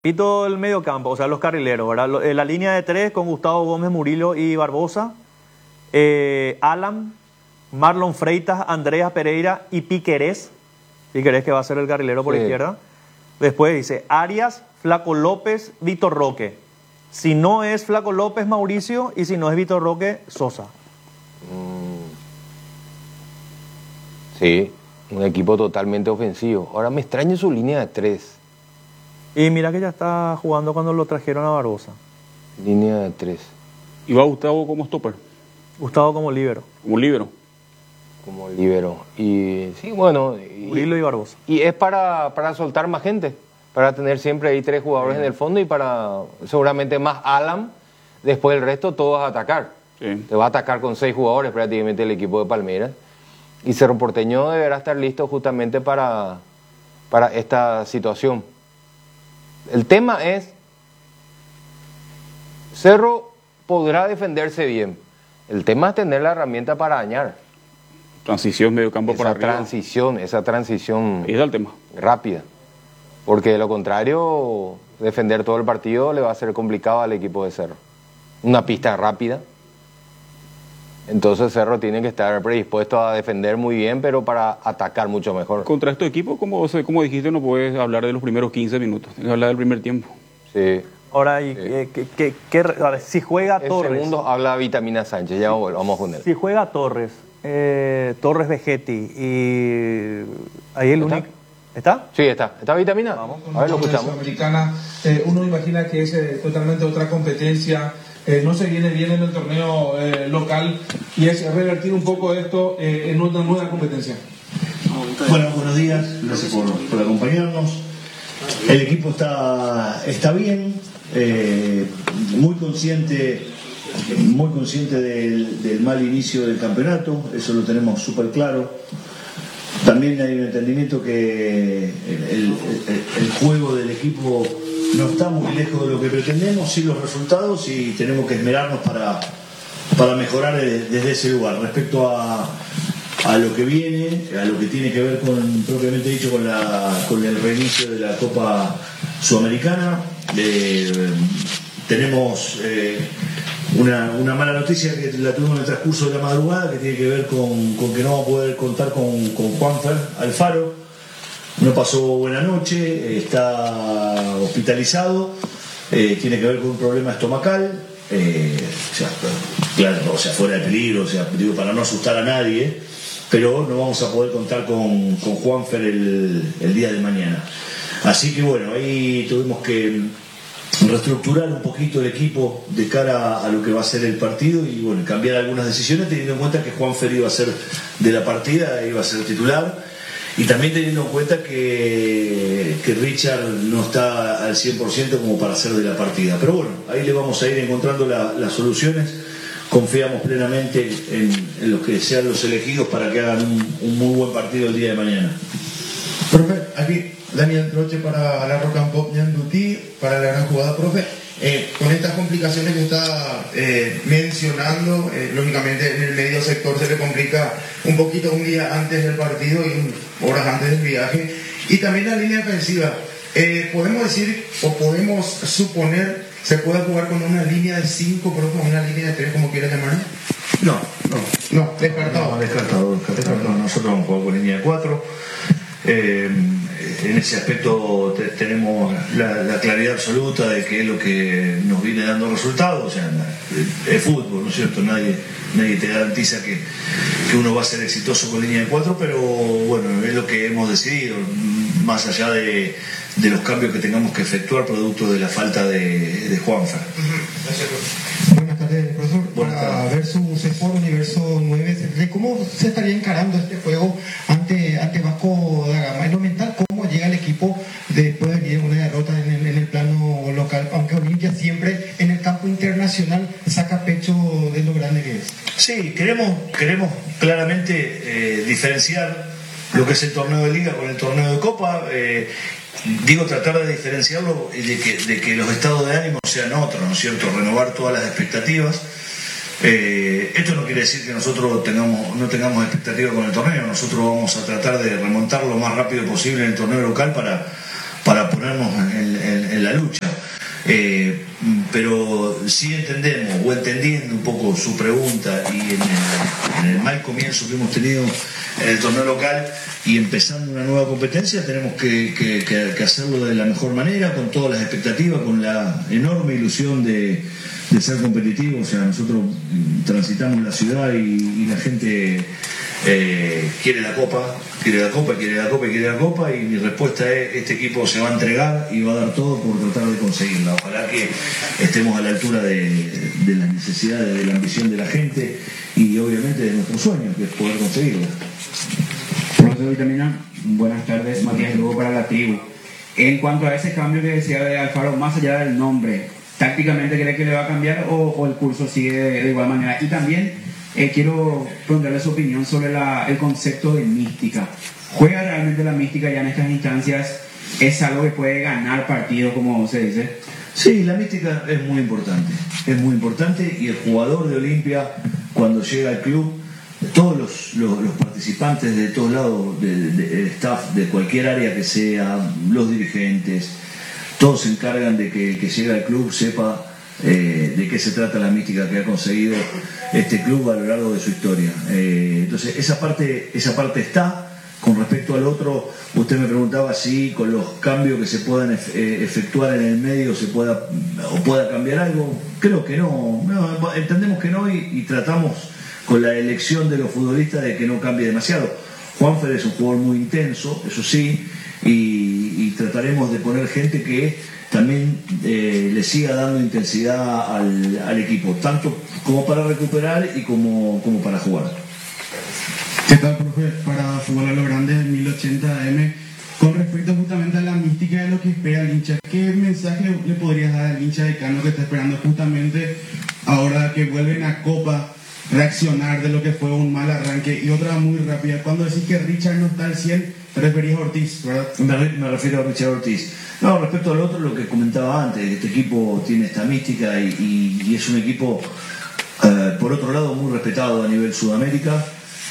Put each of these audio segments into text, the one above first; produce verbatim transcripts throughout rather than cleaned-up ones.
Repito el medio campo, o sea, los carrileros, ¿verdad? Lo- eh, La línea de tres con Gustavo Gómez, Murillo y Barbosa. Eh, Alan, Marlon Freitas, Andreas Pereira y Piquerés. Piquerés que va a ser el carrilero por Sí. izquierda. Después dice Arias, Flaco López, Víctor Roque. Si no es Flaco López, Mauricio. Y si no es Víctor Roque, Sosa. Sí, un equipo totalmente ofensivo. Ahora me extraña su línea de tres. Y mira que ya está jugando cuando lo trajeron a Barbosa. Línea de tres, Y va Gustavo como stopper, Gustavo como líbero. como líbero. como líbero. Y sí, bueno. Y, Murillo y Barbosa. y es para, para soltar más gente. Para tener siempre ahí tres jugadores en el fondo y para seguramente más Alan. Después el resto todos a atacar. Sí. Te va a atacar con seis jugadores prácticamente el equipo de Palmeiras. Y Cerro Porteño deberá estar listo justamente para, para esta situación. El tema es, Cerro podrá defenderse bien. El tema es tener la herramienta para dañar. Transición, medio campo para Esa arriba. transición, esa transición Ahí está el tema. rápida. Porque de lo contrario, defender todo el partido le va a ser complicado al equipo de Cerro. Una pista rápida. Entonces Cerro tiene que estar predispuesto a defender muy bien, pero para atacar mucho mejor. Contra estos equipos, como, como dijiste, no puedes hablar de los primeros quince minutos. Tienes que hablar del primer tiempo. Sí. Ahora, y, eh, que, que- que- a ver, si juega En Torres. segundos habla Vitamina Sánchez, ya vamos con él. Si juega Torres, eh, Torres Vegetti y ahí el ¿Está? único. ¿Está? Sí, está. ¿Está Vitamina? Vamos. A ver, lo escuchamos. Sudamericana, eh, uno imagina que es eh, totalmente otra competencia, eh, no se viene bien en el torneo eh, local y es revertir un poco esto eh, en una nueva competencia. Bueno, buenos días, gracias por, por acompañarnos. El equipo está, está bien, eh, muy consciente, muy consciente del, del mal inicio del campeonato, eso lo tenemos súper claro. También hay un entendimiento que el, el- el- el juego del equipo no está muy lejos de lo que pretendemos, sí los resultados, y tenemos que esmerarnos para, para mejorar de- desde ese lugar. Respecto a, a lo que viene, a lo que tiene que ver con, propiamente dicho, con, la, con el reinicio de la Copa Sudamericana, eh, tenemos eh, una, una mala noticia que la tuvimos en el transcurso de la madrugada, que tiene que ver con, con que no vamos a poder contar con, con Juanfer Alfaro. No pasó buena noche, está hospitalizado, eh, tiene que ver con un problema estomacal, eh, o sea, claro, o sea, fuera de peligro, o sea, digo, para no asustar a nadie, pero no vamos a poder contar con, con Juanfer el, el día de mañana. Así que bueno, ahí tuvimos que reestructurar un poquito el equipo de cara a lo que va a ser el partido y bueno, cambiar algunas decisiones, teniendo en cuenta que Juanfer iba a ser de la partida, iba a ser titular, y también teniendo en cuenta que, que Richard no está al cien por ciento como para ser de la partida. Pero bueno, ahí le vamos a ir encontrando la- las soluciones. Confiamos plenamente en, en los que sean los elegidos para que hagan un, un muy buen partido el día de mañana. Profe, aquí Daniel Troche para la Rock and Pop Ñandutí, para la gran jugada, profe. Eh, con estas complicaciones que está eh, mencionando, eh, lógicamente en el medio sector se le complica un poquito un día antes del partido y horas antes del viaje. Y también la línea defensiva. Eh, podemos decir o podemos suponer, se puede jugar con una línea de cinco, pero con una línea de tres, como quieras llamarlo. No, no. No, descartado. No, descartado, descartado. No, nosotros vamos a jugar con línea de cuatro. Eh, en ese aspecto te- tenemos la, la claridad absoluta de que es lo que nos viene dando resultados. O sea, es fútbol, ¿no es cierto? Nadie, nadie te garantiza que, que uno va a ser exitoso con línea de cuatro, pero bueno, es lo que hemos decidido, más allá de, de los cambios que tengamos que efectuar producto de la falta de, de Juanfer. Gracias, profe. Buenas tardes, profesor. Buenas Para tardes. Versus Sport Universo nueve, ¿de cómo se estaría encarando este juego ante, ante Vasco da Gama? En lo mental, ¿cómo llega el equipo después de venir una derrota en el, en el plano local? Aunque Olimpia siempre en el campo internacional saca pecho de lo grande que es. Sí, queremos, queremos claramente eh, diferenciar lo que es el torneo de liga con el torneo de copa. eh, digo, tratar de diferenciarlo y de que, de que los estados de ánimo sean otros, ¿no es cierto? Renovar todas las expectativas. Eh, esto no quiere decir que nosotros tengamos, no tengamos expectativas con el torneo. Nosotros vamos a tratar de remontar lo más rápido posible en el torneo local para, para ponernos en, en- en en la lucha. Eh, pero sí entendemos, o entendiendo un poco su pregunta, y en el, en el mal comienzo que hemos tenido en el torneo local y empezando una nueva competencia, tenemos que, que, que, que hacerlo de la mejor manera, con todas las expectativas, con la enorme ilusión de, de ser competitivos. O sea, nosotros transitamos la ciudad y, y la gente eh, quiere la copa, quiere la copa, quiere la copa y quiere la copa, y mi respuesta es: este equipo se va a entregar y va a dar todo por tratar de conseguirla. Ojalá que estemos a la altura de, de las necesidades, de la ambición de la gente y obviamente de nuestro sueño, que es poder conseguirla. Profesor Vitamina, buenas tardes. Matías Lugo para la tribu. En cuanto a ese cambio que decía de Alfaro, más allá del nombre, ¿tácticamente cree que le va a cambiar o, o el curso sigue de, de igual manera? Y también eh, quiero preguntarle su opinión sobre la, el concepto de mística. ¿Juega realmente la mística ya en estas instancias? ¿Es algo que puede ganar partidos, como se dice? Sí, la mística es muy importante. Es muy importante, y el jugador de Olimpia, cuando llega al club, todos los, los, los participantes de todos lados, del de, de staff, de cualquier área que sea, los dirigentes, todos se encargan de que, que llegue al club sepa eh, de qué se trata la mística que ha conseguido este club a lo largo de su historia. Eh, entonces esa parte, esa parte está. Con respecto al otro, usted me preguntaba si con los cambios que se puedan efectuar en el medio se pueda o pueda cambiar algo. Creo que no, no entendemos que no, y, y tratamos con la elección de los futbolistas de que no cambie demasiado. Juanfer es un jugador muy intenso, eso sí, y, y trataremos de poner gente que también eh, le siga dando intensidad al, al equipo, tanto como para recuperar y como, como para jugar. ¿Qué tal, profe? Para Fútbol a lo Grande, mil ochenta A M, con respecto justamente a la mística de lo que espera el hincha, ¿qué mensaje le podrías dar al hincha de Cano que está esperando justamente ahora que vuelven a Copa reaccionar de lo que fue un mal arranque? Y otra muy rápida, cuando decís que Richard no está al cien, te referís a Ortiz, ¿verdad? Me, me refiero a Richard Ortiz. No, respecto al otro, lo que comentaba antes, este equipo tiene esta mística y, y, y es un equipo, eh, por otro lado, muy respetado a nivel Sudamérica.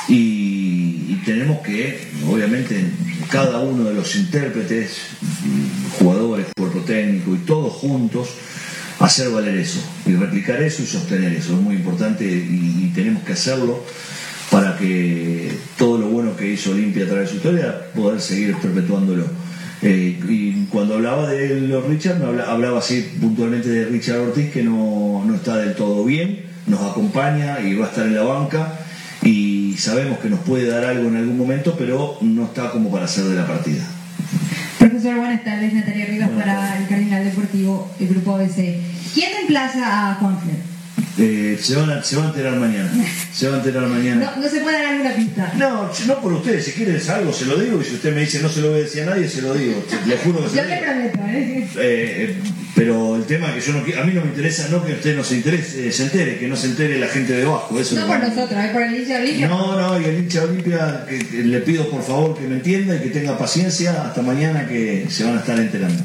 Y, y tenemos que, obviamente, cada uno de los intérpretes, jugadores, cuerpo técnico y todos juntos, hacer valer eso y replicar eso y sostener eso. Es muy importante, y, y tenemos que hacerlo para que todo lo bueno que hizo Olimpia a través de su historia poder seguir perpetuándolo. Eh, y cuando hablaba de los Richard, me habla, hablaba así puntualmente de Richard Ortiz, que no, no está del todo bien, nos acompaña y va a estar en la banca, y sabemos que nos puede dar algo en algún momento, pero no está como para hacer de la partida. Profesor, buenas tardes. Natalia Rivas para el Cardinal Deportivo, el Grupo A B C. ¿Quién reemplaza a Juanfer? Eh, se, van a, se van a enterar mañana. Se van a enterar mañana. No, no se puede dar alguna pista. No, no por ustedes. Si quieren algo, se lo digo. Y si usted me dice no se lo voy a decir a nadie, se lo digo. Le juro que se Yo lo le digo. prometo, ¿eh? Eh, pero el tema es que yo no, a mí no me interesa, no que usted no se interese, eh, se entere, que no se entere la gente de abajo. Eso No es por lo que- nosotros, ¿eh? Por el hincha de Olimpia. No, no, y el hincha de Olimpia, que, que le pido por favor que me entienda y que tenga paciencia hasta mañana, que se van a estar enterando.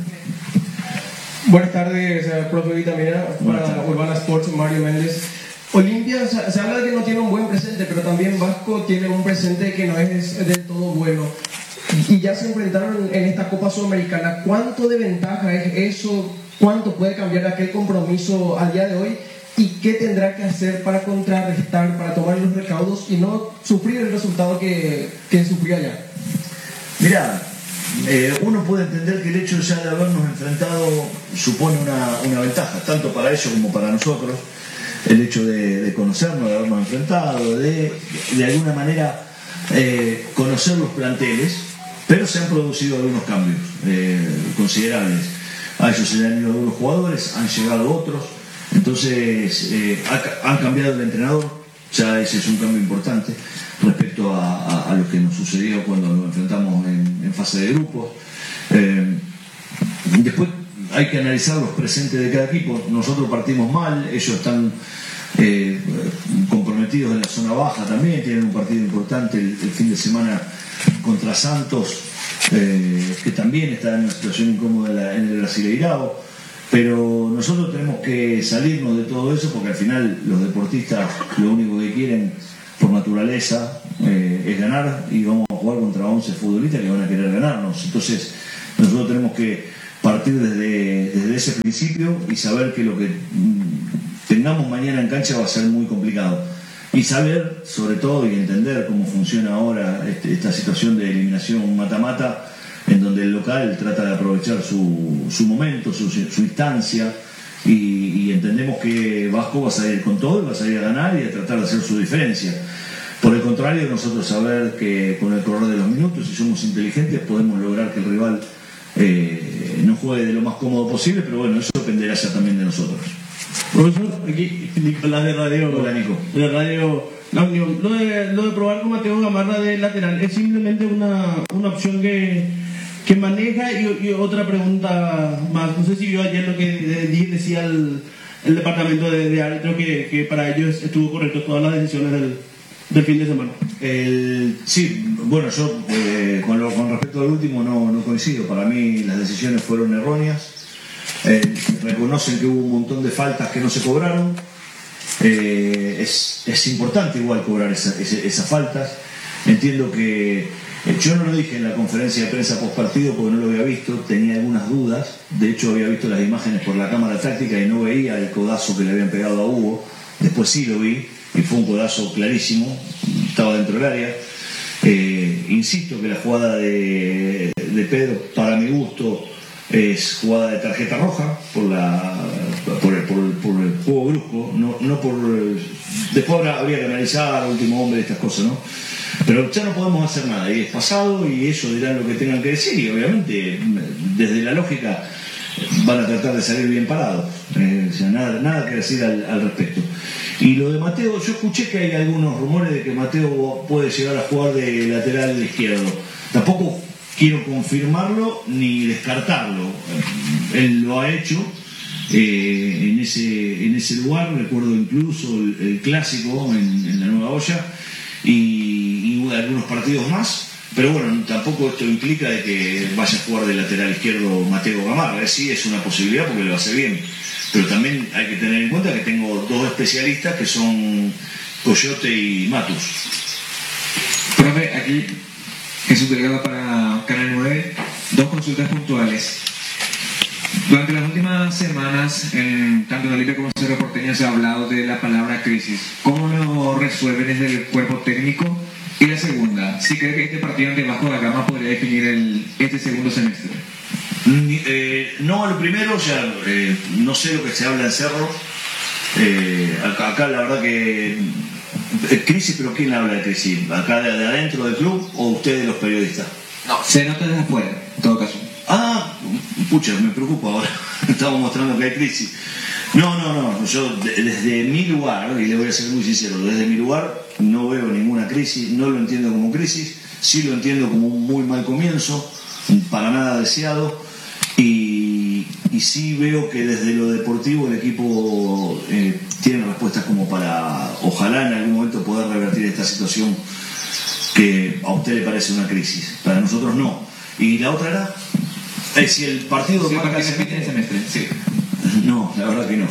Buenas tardes, eh, profe Vitamina, para Urbana Sports, Mario Méndez. Olimpia, se, se habla de que no tiene un buen presente, pero también Vasco tiene un presente que no es del todo bueno. Y ya se enfrentaron en esta Copa Sudamericana. ¿Cuánto de ventaja es eso? ¿Cuánto puede cambiar aquel compromiso al día de hoy? ¿Y qué tendrá que hacer para contrarrestar, para tomar los recaudos y no sufrir el resultado que, que sufrió allá? Mirá, eh, uno puede entender que el hecho ya de habernos enfrentado supone una, una ventaja, tanto para ellos como para nosotros. El hecho de, de conocernos, de habernos enfrentado, de de alguna manera eh, conocer los planteles, pero se han producido algunos cambios eh, considerables. A ellos se le han ido algunos jugadores, han llegado otros, entonces eh, ha, han cambiado el entrenador, ya ese es un cambio importante respecto a, a, a lo que nos sucedió cuando nos enfrentamos en, en fase de grupos. Eh, después hay que analizar los presentes de cada equipo. Nosotros partimos mal, ellos están eh, comprometidos en la zona baja también, tienen un partido importante el, el fin de semana contra Santos, eh, que también está en una situación incómoda en, la, en el Brasileirao, pero nosotros tenemos que salirnos de todo eso, porque al final los deportistas lo único que quieren por naturaleza eh, es ganar, y vamos a jugar contra once futbolistas que van a querer ganarnos. Entonces nosotros tenemos que partir desde, desde ese principio y saber que lo que mm, tengamos mañana en cancha va a ser muy complicado. Y saber, sobre todo, y entender cómo funciona ahora este, esta situación de eliminación mata-mata, en donde el local trata de aprovechar su, su momento, su, su instancia, y, y entendemos que Vasco va a salir con todo, y va a salir a ganar y a tratar de hacer su diferencia. Por el contrario, nosotros saber que con el correr de los minutos, si somos inteligentes, podemos lograr que el rival eh, no juegue de lo más cómodo posible, pero bueno, eso dependerá ya también de nosotros. Profesor, aquí Nicolás de Radio. Hola, Nico. De Radio La Unión. Lo de, lo de probar con Mateo Gamarra de lateral, ¿es simplemente una, una opción que, que maneja? Y, y otra pregunta más, no sé si vio ayer lo que de, decía el, el departamento de, de árbitro, que, que para ellos estuvo correcto todas las decisiones del, del fin de semana. El, sí, bueno, yo eh, con, lo, con respecto al último no, no coincido. Para mí las decisiones fueron erróneas. Eh, reconocen que hubo un montón de faltas que no se cobraron. Eh, es, es importante igual cobrar esa, esa, esas faltas. Entiendo que eh, yo no lo dije en la conferencia de prensa post partido porque no lo había visto, tenía algunas dudas. De hecho había visto las imágenes por la cámara táctica y no veía el codazo que le habían pegado a Hugo. Después sí lo vi y fue un codazo clarísimo, estaba dentro del área. Eh, insisto que la jugada de, de Pedro, para mi gusto, es jugada de tarjeta roja por la por el, por el, por el juego brusco, no, no por después habrá, habría que analizar último hombre, estas cosas, ¿no? Pero ya no podemos hacer nada, y es pasado y ellos dirán lo que tengan que decir, y obviamente desde la lógica van a tratar de salir bien parados, eh, o sea, nada, nada que decir al, al respecto. Y lo de Mateo, yo escuché que hay algunos rumores de que Mateo puede llegar a jugar de lateral izquierdo. Tampoco quiero confirmarlo ni descartarlo. Él lo ha hecho eh, en, ese, en ese lugar, recuerdo incluso el, el clásico en, en la Nueva Olla y, y algunos partidos más, pero bueno, tampoco esto implica de que vaya a jugar de lateral izquierdo Mateo Gamarra. Sí, es una posibilidad porque lo hace bien, pero también hay que tener en cuenta que tengo dos especialistas que son Coyote y Matus. Profe, aquí Jesús Delgado para Canal nueve, dos consultas puntuales. Durante las últimas semanas, en, tanto en Olimpia como en Cerro Porteño, se ha hablado de la palabra crisis. ¿Cómo lo resuelven desde el cuerpo técnico? Y la segunda, ¿sí cree que este partido ante Vasco da Gama podría definir el, este segundo semestre? Eh, no, lo primero, ya eh, no sé lo que se habla en Cerro. Eh, acá, acá la verdad que crisis, pero ¿quién habla de crisis? ¿Acá de, de adentro del club o ustedes los periodistas? No, se nota desde afuera, en todo caso. Ah, pucha, me preocupa ahora. Estamos mostrando que hay crisis. No, no, no, yo de, desde mi lugar, y le voy a ser muy sincero, desde mi lugar no veo ninguna crisis, no lo entiendo como crisis, sí lo entiendo como un muy mal comienzo, para nada deseado, y, y sí veo que desde lo deportivo el equipo eh, tiene respuestas como para, ojalá en algún momento poder revertir esta situación que a usted le parece una crisis, para nosotros no. Y la otra era, eh, si el partido... Sí, marca el semestre, semestre, sí. No, la verdad que no.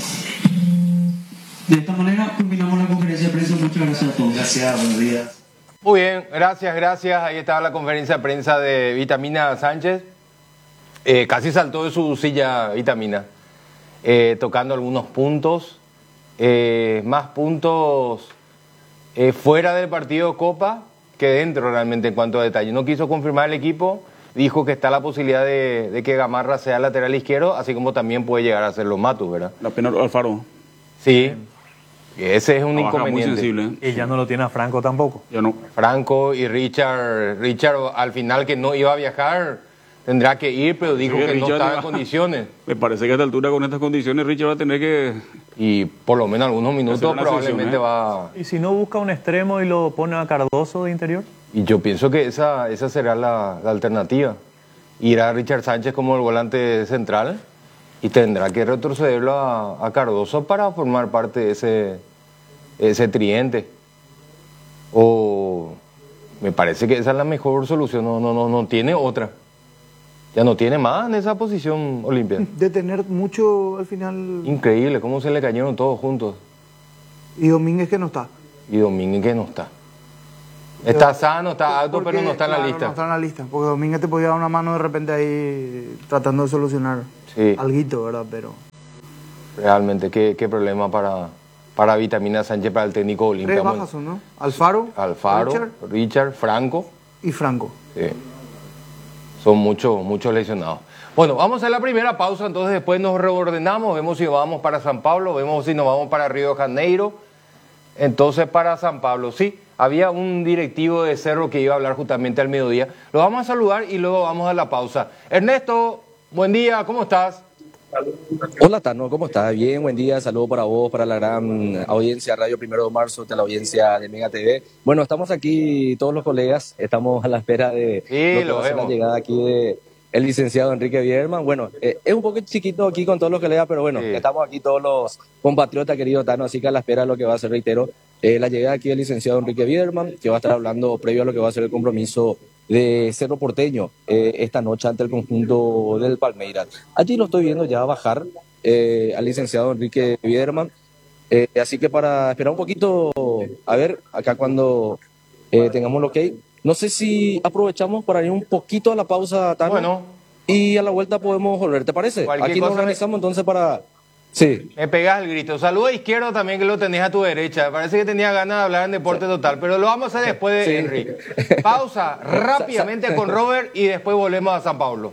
De esta manera culminamos la conferencia de prensa. Muchas gracias a todos. Gracias, buenos días. Muy bien, gracias, gracias. Ahí estaba la conferencia de prensa de Vitamina Sánchez. Eh, casi saltó de su silla Vitamina, eh, tocando algunos puntos, eh, más puntos eh, fuera del partido de Copa que dentro realmente en cuanto a detalle. No quiso confirmar el equipo, dijo que está la posibilidad de, de que Gamarra sea lateral izquierdo, así como también puede llegar a ser los Matus, ¿verdad? La pena Alfaro. Sí, ese es un Trabaja inconveniente. muy sensible, ¿eh? Y ya no lo tiene a Franco tampoco. Ya no. Franco y Richard, Richard al final que no iba a viajar, tendrá que ir, pero dijo que, que no estaba en condiciones. Me parece que a esta altura con estas condiciones Richard va a tener que... Y por lo menos algunos minutos probablemente sesión, ¿eh? va... ¿Y si no busca un extremo y lo pone a Cardoso de interior? Y yo pienso que esa, esa será la, la alternativa. Irá Richard Sánchez como el volante central y tendrá que retrocederlo a, a Cardoso para formar parte de ese, ese tridente. O me parece que esa es la mejor solución, no, no, no, no tiene otra. Ya no tiene más en esa posición Olimpia. De tener mucho al final. Increíble cómo se le cayeron todos juntos. Y Domínguez que no está. Y Domínguez que no está. Está sano, está alto, Porque, pero no está en la claro, lista. No está en la lista, porque Domínguez te podía dar una mano de repente ahí tratando de solucionar Sí. alguito, ¿verdad? Pero Realmente, qué, qué problema para, para Vitamina Sánchez, para el técnico Olimpia. tres bajas son, ¿no? Alfaro, Alfaro, Richard Richard, Franco. y Franco. Sí. Son muchos, muchos lesionados. Bueno, vamos a la primera pausa, entonces después nos reordenamos, vemos si vamos para San Pablo, vemos si nos vamos para Río de Janeiro. Entonces, para San Pablo, sí, había un directivo de Cerro que iba a hablar justamente al mediodía. Lo vamos a saludar y luego vamos a la pausa. Ernesto, buen día, ¿cómo estás? Hola Tano, ¿cómo estás? Bien, buen día, saludo para vos, para la gran audiencia Radio Primero de Marzo, de la audiencia de Mega T V. Bueno, estamos aquí todos los colegas, estamos a la espera de Sí, lo que lo va a ser la vemos. llegada aquí de el licenciado Enrique Biederman. Bueno, eh, es un poco chiquito aquí con todos los colegas, pero bueno, Sí. estamos aquí todos los compatriotas, querido Tano, así que a la espera de lo que va a ser, reitero, eh, la llegada aquí del licenciado Enrique Biederman, que va a estar hablando previo a lo que va a ser el compromiso de Cerro Porteño eh, esta noche ante el conjunto del Palmeiras. Allí lo estoy viendo ya bajar eh, al licenciado Enrique Biederman, eh, así que para esperar un poquito, a ver, acá cuando eh, tengamos lo que hay, no sé si aprovechamos para ir un poquito a la pausa, Tano, Bueno. y a la vuelta podemos volver, ¿te parece? Cualquier Aquí nos cosa- organizamos entonces para... Sí. Me pegas el grito. Saludo a izquierdo también, que lo tenés a tu derecha. Parece que tenía ganas de hablar en Deporte Total, pero lo vamos a hacer después de Sí. Enrique. Pausa rápidamente con Robert y después volvemos a San Pablo.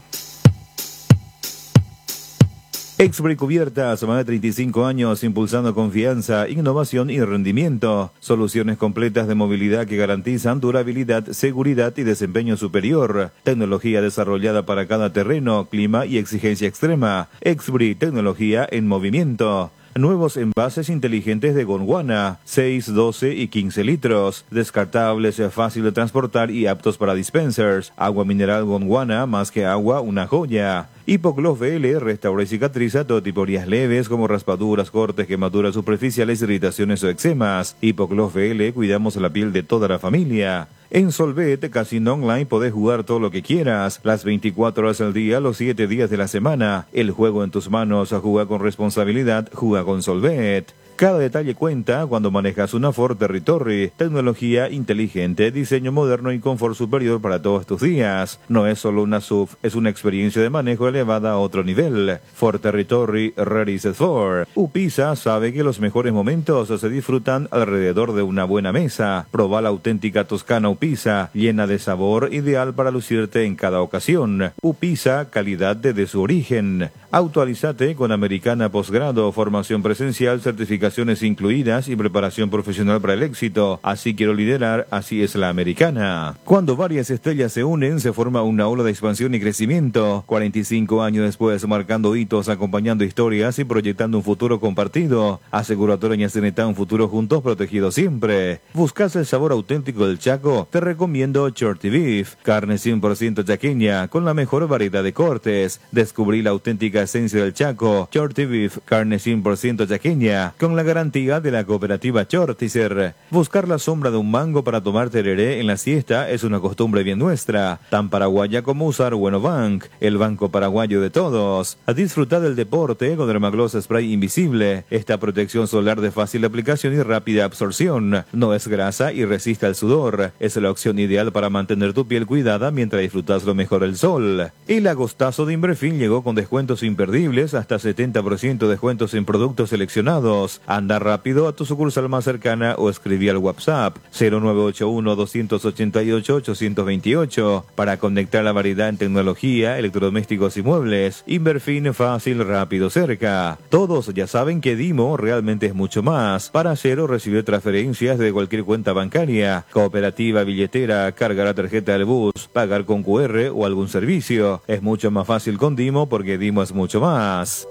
Exbre Cubiertas, más de treinta y cinco años impulsando confianza, innovación y rendimiento. Soluciones completas de movilidad que garantizan durabilidad, seguridad y desempeño superior. Tecnología desarrollada para cada terreno, clima y exigencia extrema. Exbre, tecnología en movimiento. Nuevos envases inteligentes de Gondwana, seis, doce y quince litros. Descartables, fácil de transportar y aptos para dispensers. Agua mineral Gondwana, más que agua, una joya. Hipogloss V L restaura y cicatriza todo tipo de heridas leves como raspaduras, cortes, quemaduras superficiales, irritaciones o eczemas. Hipogloss V L, cuidamos la piel de toda la familia. En Solvet Casino Online podés jugar todo lo que quieras, las veinticuatro horas al día, los siete días de la semana. El juego en tus manos, juega con responsabilidad, juega con Solvet. Cada detalle cuenta cuando manejas una Ford Territory. Tecnología inteligente, diseño moderno y confort superior para todos tus días. No es solo una S U V, es una experiencia de manejo elevada a otro nivel. Ford Territory Ready Set for. Upisa sabe que los mejores momentos se disfrutan alrededor de una buena mesa. Proba la auténtica Toscana Upisa, llena de sabor, ideal para lucirte en cada ocasión. Upisa, calidad desde su origen. Actualizate con Americana Posgrado, formación presencial, certificaciones incluidas y preparación profesional para el éxito. Así quiero liderar, así es la Americana. Cuando varias estrellas se unen, se forma una ola de expansión y crecimiento. cuarenta y cinco años después, marcando hitos, acompañando historias y proyectando un futuro compartido. Aseguradora Ñacenetá, un futuro juntos, protegido siempre. ¿Buscas el sabor auténtico del Chaco? Te recomiendo Shorty Beef, carne cien por ciento chaqueña, con la mejor variedad de cortes. Descubrí la auténtica esencia del Chaco. Shorty Beef, carne cien por ciento chaqueña, con la garantía de la cooperativa Chortizer. Buscar la sombra de un mango para tomar tereré en la siesta es una costumbre bien nuestra, tan paraguaya como usar Bueno Bank, el banco paraguayo de todos. A disfrutar del deporte con Dermagloss Spray Invisible, esta protección solar de fácil aplicación y rápida absorción. No es grasa y resiste al sudor. Es la opción ideal para mantener tu piel cuidada mientras disfrutas lo mejor del sol. El agostazo de Inbrefin llegó con descuentos imperdibles, hasta setenta por ciento de descuentos en productos seleccionados. Anda rápido a tu sucursal más cercana o escribí al WhatsApp cero nueve ocho uno, dos ocho ocho, ocho dos ocho para conectar la variedad en tecnología, electrodomésticos y muebles. Inverfin, fácil, rápido, cerca. Todos ya saben que Dimo realmente es mucho más. Para hacer o recibir transferencias de cualquier cuenta bancaria, cooperativa, billetera, cargar la tarjeta del bus, pagar con Q R o algún servicio. Es mucho más fácil con Dimo porque Dimo es mucho más.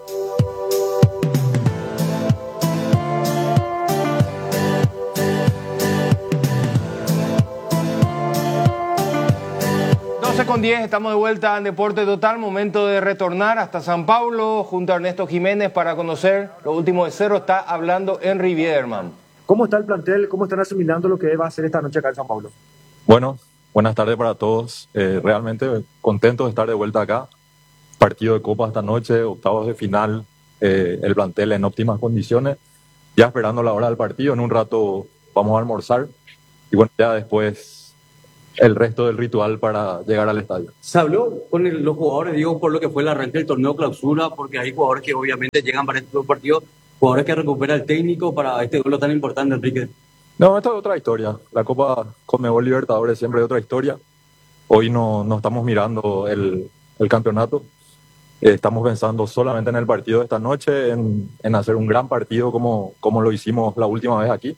doce con diez, estamos de vuelta en Deporte Total, momento de retornar hasta San Pablo junto a Ernesto Jiménez para conocer lo último de Cerro. Está hablando Henry Biederman. ¿Cómo está el plantel? ¿Cómo están asimilando lo que va a hacer esta noche acá en San Pablo? Bueno, buenas tardes para todos. Eh, realmente contento de estar de vuelta acá. Partido de Copa esta noche, octavos de final, eh, el plantel en óptimas condiciones. Ya esperando la hora del partido, en un rato vamos a almorzar. y bueno, ya después el resto del ritual para llegar al estadio. Se habló con el- los jugadores, digo, por lo que fue el arranque del torneo clausura, porque hay jugadores que obviamente llegan para este partido, jugadores que recupera el técnico para este duelo tan importante, Enrique. No, esta es otra historia. La Copa Conmebol Libertadores siempre es otra historia. Hoy no, no estamos mirando el, el campeonato. Eh, estamos pensando solamente en el partido de esta noche, en, en hacer un gran partido como, como lo hicimos la última vez aquí.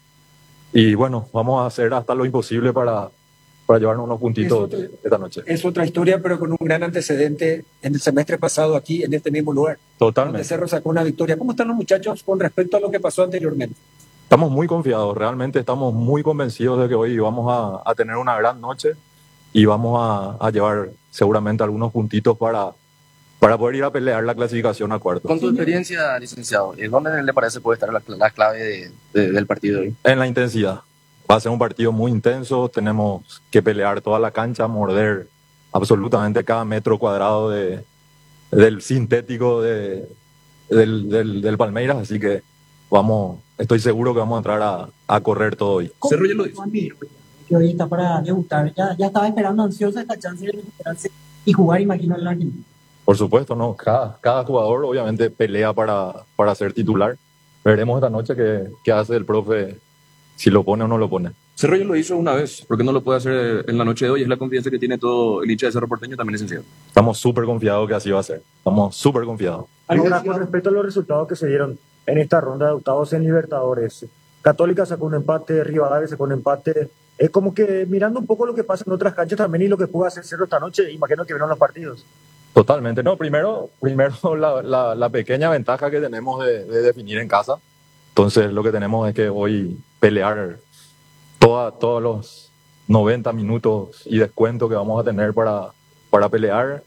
Y bueno, vamos a hacer hasta lo imposible para, para llevarnos unos puntitos Es otra- esta noche. Es otra historia, pero con un gran antecedente en el semestre pasado aquí, en este mismo lugar. Donde Totalmente. Cerro sacó una victoria. ¿Cómo están los muchachos con respecto a lo que pasó anteriormente? Estamos muy confiados, realmente estamos muy convencidos de que hoy vamos a, a tener una gran noche y vamos a, a llevar seguramente algunos puntitos para, para poder ir a pelear la clasificación a cuartos. Con tu experiencia, licenciado, ¿eh, ¿dónde le parece puede estar la, la clave de- de- del partido de hoy? En la intensidad. Va a ser un partido muy intenso, tenemos que pelear toda la cancha, morder absolutamente cada metro cuadrado de, del sintético de, del, del, del Palmeiras, así que vamos, estoy seguro que vamos a entrar a, a correr todo hoy. Cerro ya lo hizo. Que hoy está para debutar. Ya, ya estaba esperando ansiosa esta chance de recuperarse y jugar, imagino, en la Argentina. Por supuesto, no. Cada, cada jugador obviamente pelea para, para ser titular. Veremos esta noche qué, qué hace el profe, si lo pone o no lo pone. Cerro ya lo hizo una vez, ¿por qué no lo puede hacer en la noche de hoy? Es la confianza que tiene todo el hincha de Cerro Porteño, también es sencillo. Estamos súper confiados que así va a ser. Estamos súper confiados. Ahora, con respecto a los resultados que se dieron en esta ronda de octavos en Libertadores, Católica sacó un empate, Rivadavia sacó un empate. Es como que mirando un poco lo que pasa en otras canchas también y lo que pudo hacer Cerro esta noche, imagino que vieron los partidos. Totalmente. No, primero, primero la, la, la pequeña ventaja que tenemos de, de definir en casa. Entonces lo que tenemos es que hoy pelear toda, todos los noventa minutos y descuento que vamos a tener para, para pelear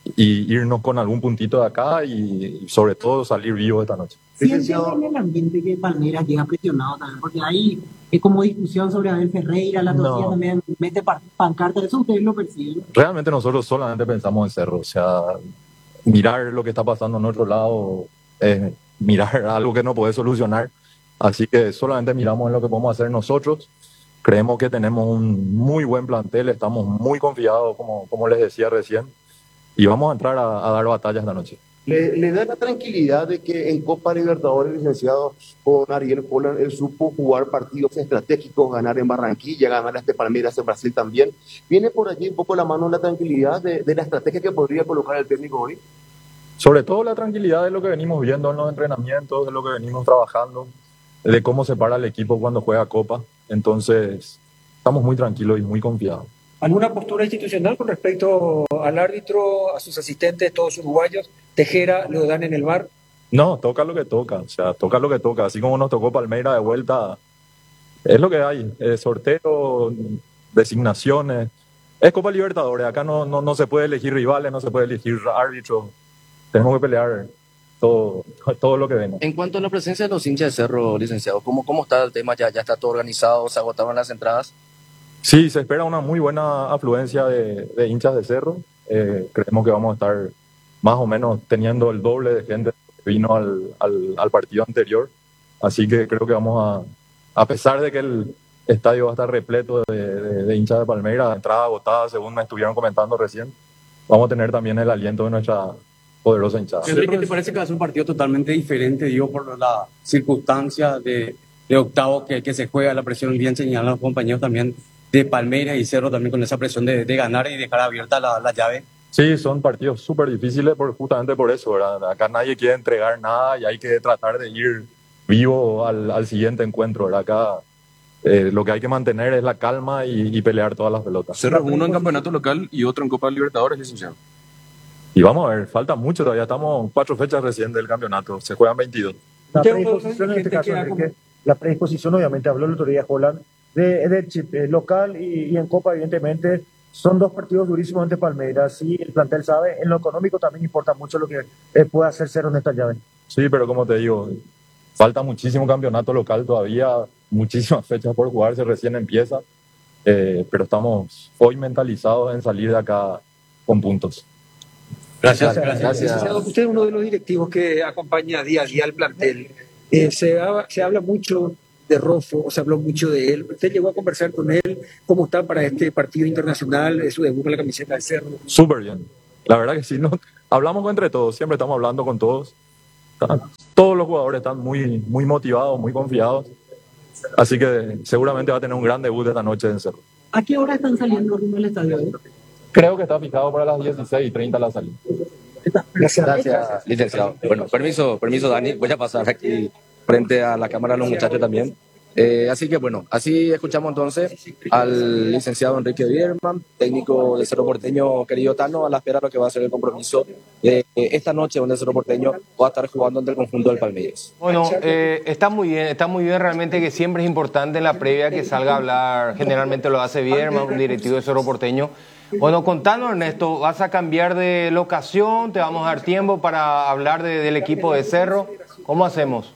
y irnos con algún puntito de acá y, y sobre todo salir vivos esta noche. Siente en el ambiente que Palmeiras llega presionado también, porque ahí es como discusión sobre Abel Ferreira, la Torcida No. también mete par- pancarta, eso ustedes lo perciben. Realmente nosotros solamente pensamos en Cerro, o sea, mirar lo que está pasando en otro lado es mirar algo que no puede solucionar, así que solamente miramos en lo que podemos hacer nosotros. Creemos que tenemos un muy buen plantel, estamos muy confiados, como, como les decía recién, y vamos a entrar a, a dar batallas esta noche. Le, le da la tranquilidad de que en Copa Libertadores, licenciado, con Ariel Holland, él supo jugar partidos estratégicos, ganar en Barranquilla, ganar a este Palmeiras en Brasil también. ¿Viene por allí un poco la mano la tranquilidad de, de la estrategia que podría colocar el técnico hoy? Sobre todo la tranquilidad de lo que venimos viendo en los entrenamientos, de lo que venimos trabajando, de cómo se para el equipo cuando juega Copa. Entonces, estamos muy tranquilos y muy confiados. ¿Alguna postura institucional con respecto al árbitro, a sus asistentes, todos uruguayos? Tejera, lo dan en el bar. No, toca lo que toca, o sea, toca lo que toca. Así como nos tocó Palmeiras de vuelta, es lo que hay. Eh, sorteo, designaciones. Es Copa Libertadores, acá no, no, no se puede elegir rivales, no se puede elegir árbitros. Tenemos que pelear todo, todo lo que venga. En cuanto a la presencia de los hinchas de Cerro, licenciado, ¿cómo, cómo está el tema? ¿Ya, ya está todo organizado? ¿Se agotaron las entradas? Sí, se espera una muy buena afluencia de, de hinchas de Cerro. Eh, creemos que vamos a estar más o menos teniendo el doble de gente que vino al, al, al partido anterior. Así que creo que vamos a, a pesar de que el estadio va a estar repleto de, de, de hinchas de Palmeiras, entrada agotada, según me estuvieron comentando recién, vamos a tener también el aliento de nuestra poderosa hinchada. Enrique, ¿te parece que va a ser un partido totalmente diferente, digo, por la circunstancia de, de octavo que, que se juega, la presión, bien señalan los compañeros también de Palmeiras y Cerro también con esa presión de, de ganar y dejar abierta la, la llave? Sí, son partidos súper difíciles por, justamente por eso, ¿verdad? Acá nadie quiere entregar nada y hay que tratar de ir vivo al, al siguiente encuentro, ¿verdad? Acá eh, lo que hay que mantener es la calma y, y pelear todas las pelotas. Cerro uno en campeonato local y otro en Copa Libertadores, licenciado. Y vamos a ver, falta mucho todavía, estamos cuatro fechas recién del campeonato, se juegan veintidós. La predisposición en este caso, Enrique, la predisposición obviamente, habló el otro día Holland, de, del chip eh, local y, y en Copa evidentemente son dos partidos durísimos ante Palmeiras y el plantel sabe, en lo económico también importa mucho lo que eh, puede hacer Cerro en esta llave. Sí, pero como te digo, falta muchísimo campeonato local todavía, muchísimas fechas por jugarse, recién empieza, eh, pero estamos hoy mentalizados en salir de acá con puntos. Gracias, gracias. gracias. Licenciado, usted es uno de los directivos que acompaña día a día al plantel. Eh, se, ha- se habla mucho de Rosso, se habló mucho de él. ¿Usted llegó a conversar con él? ¿Cómo está para este partido internacional, de su debut con la camiseta de Cerro? Súper bien. La verdad que sí, no, hablamos entre todos, siempre estamos hablando con todos. Están- todos los jugadores están muy, muy motivados, muy confiados. Así que seguramente va a tener un gran debut esta noche en Cerro. ¿A qué hora están saliendo rumbo al estadio? eh? Creo que está fijado para las dieciséis y treinta la salida. Gracias, Gracias, licenciado. Bueno, permiso, permiso, Dani. Voy a pasar aquí frente a la cámara a los muchachos también. Eh, así que bueno, así escuchamos entonces al licenciado Enrique Bierman, técnico de Cerro Porteño, querido Tano, a la espera de lo que va a ser el compromiso de eh, esta noche, donde Cerro Porteño va a estar jugando ante el conjunto del Palmeiras. Bueno, eh, está muy bien, está muy bien realmente, que siempre es importante en la previa que salga a hablar, generalmente lo hace Bierman, un directivo de Cerro Porteño. Bueno, contanos, Ernesto, ¿vas a cambiar de locación? ¿Te vamos a dar tiempo para hablar de- del equipo de Cerro? ¿Cómo hacemos?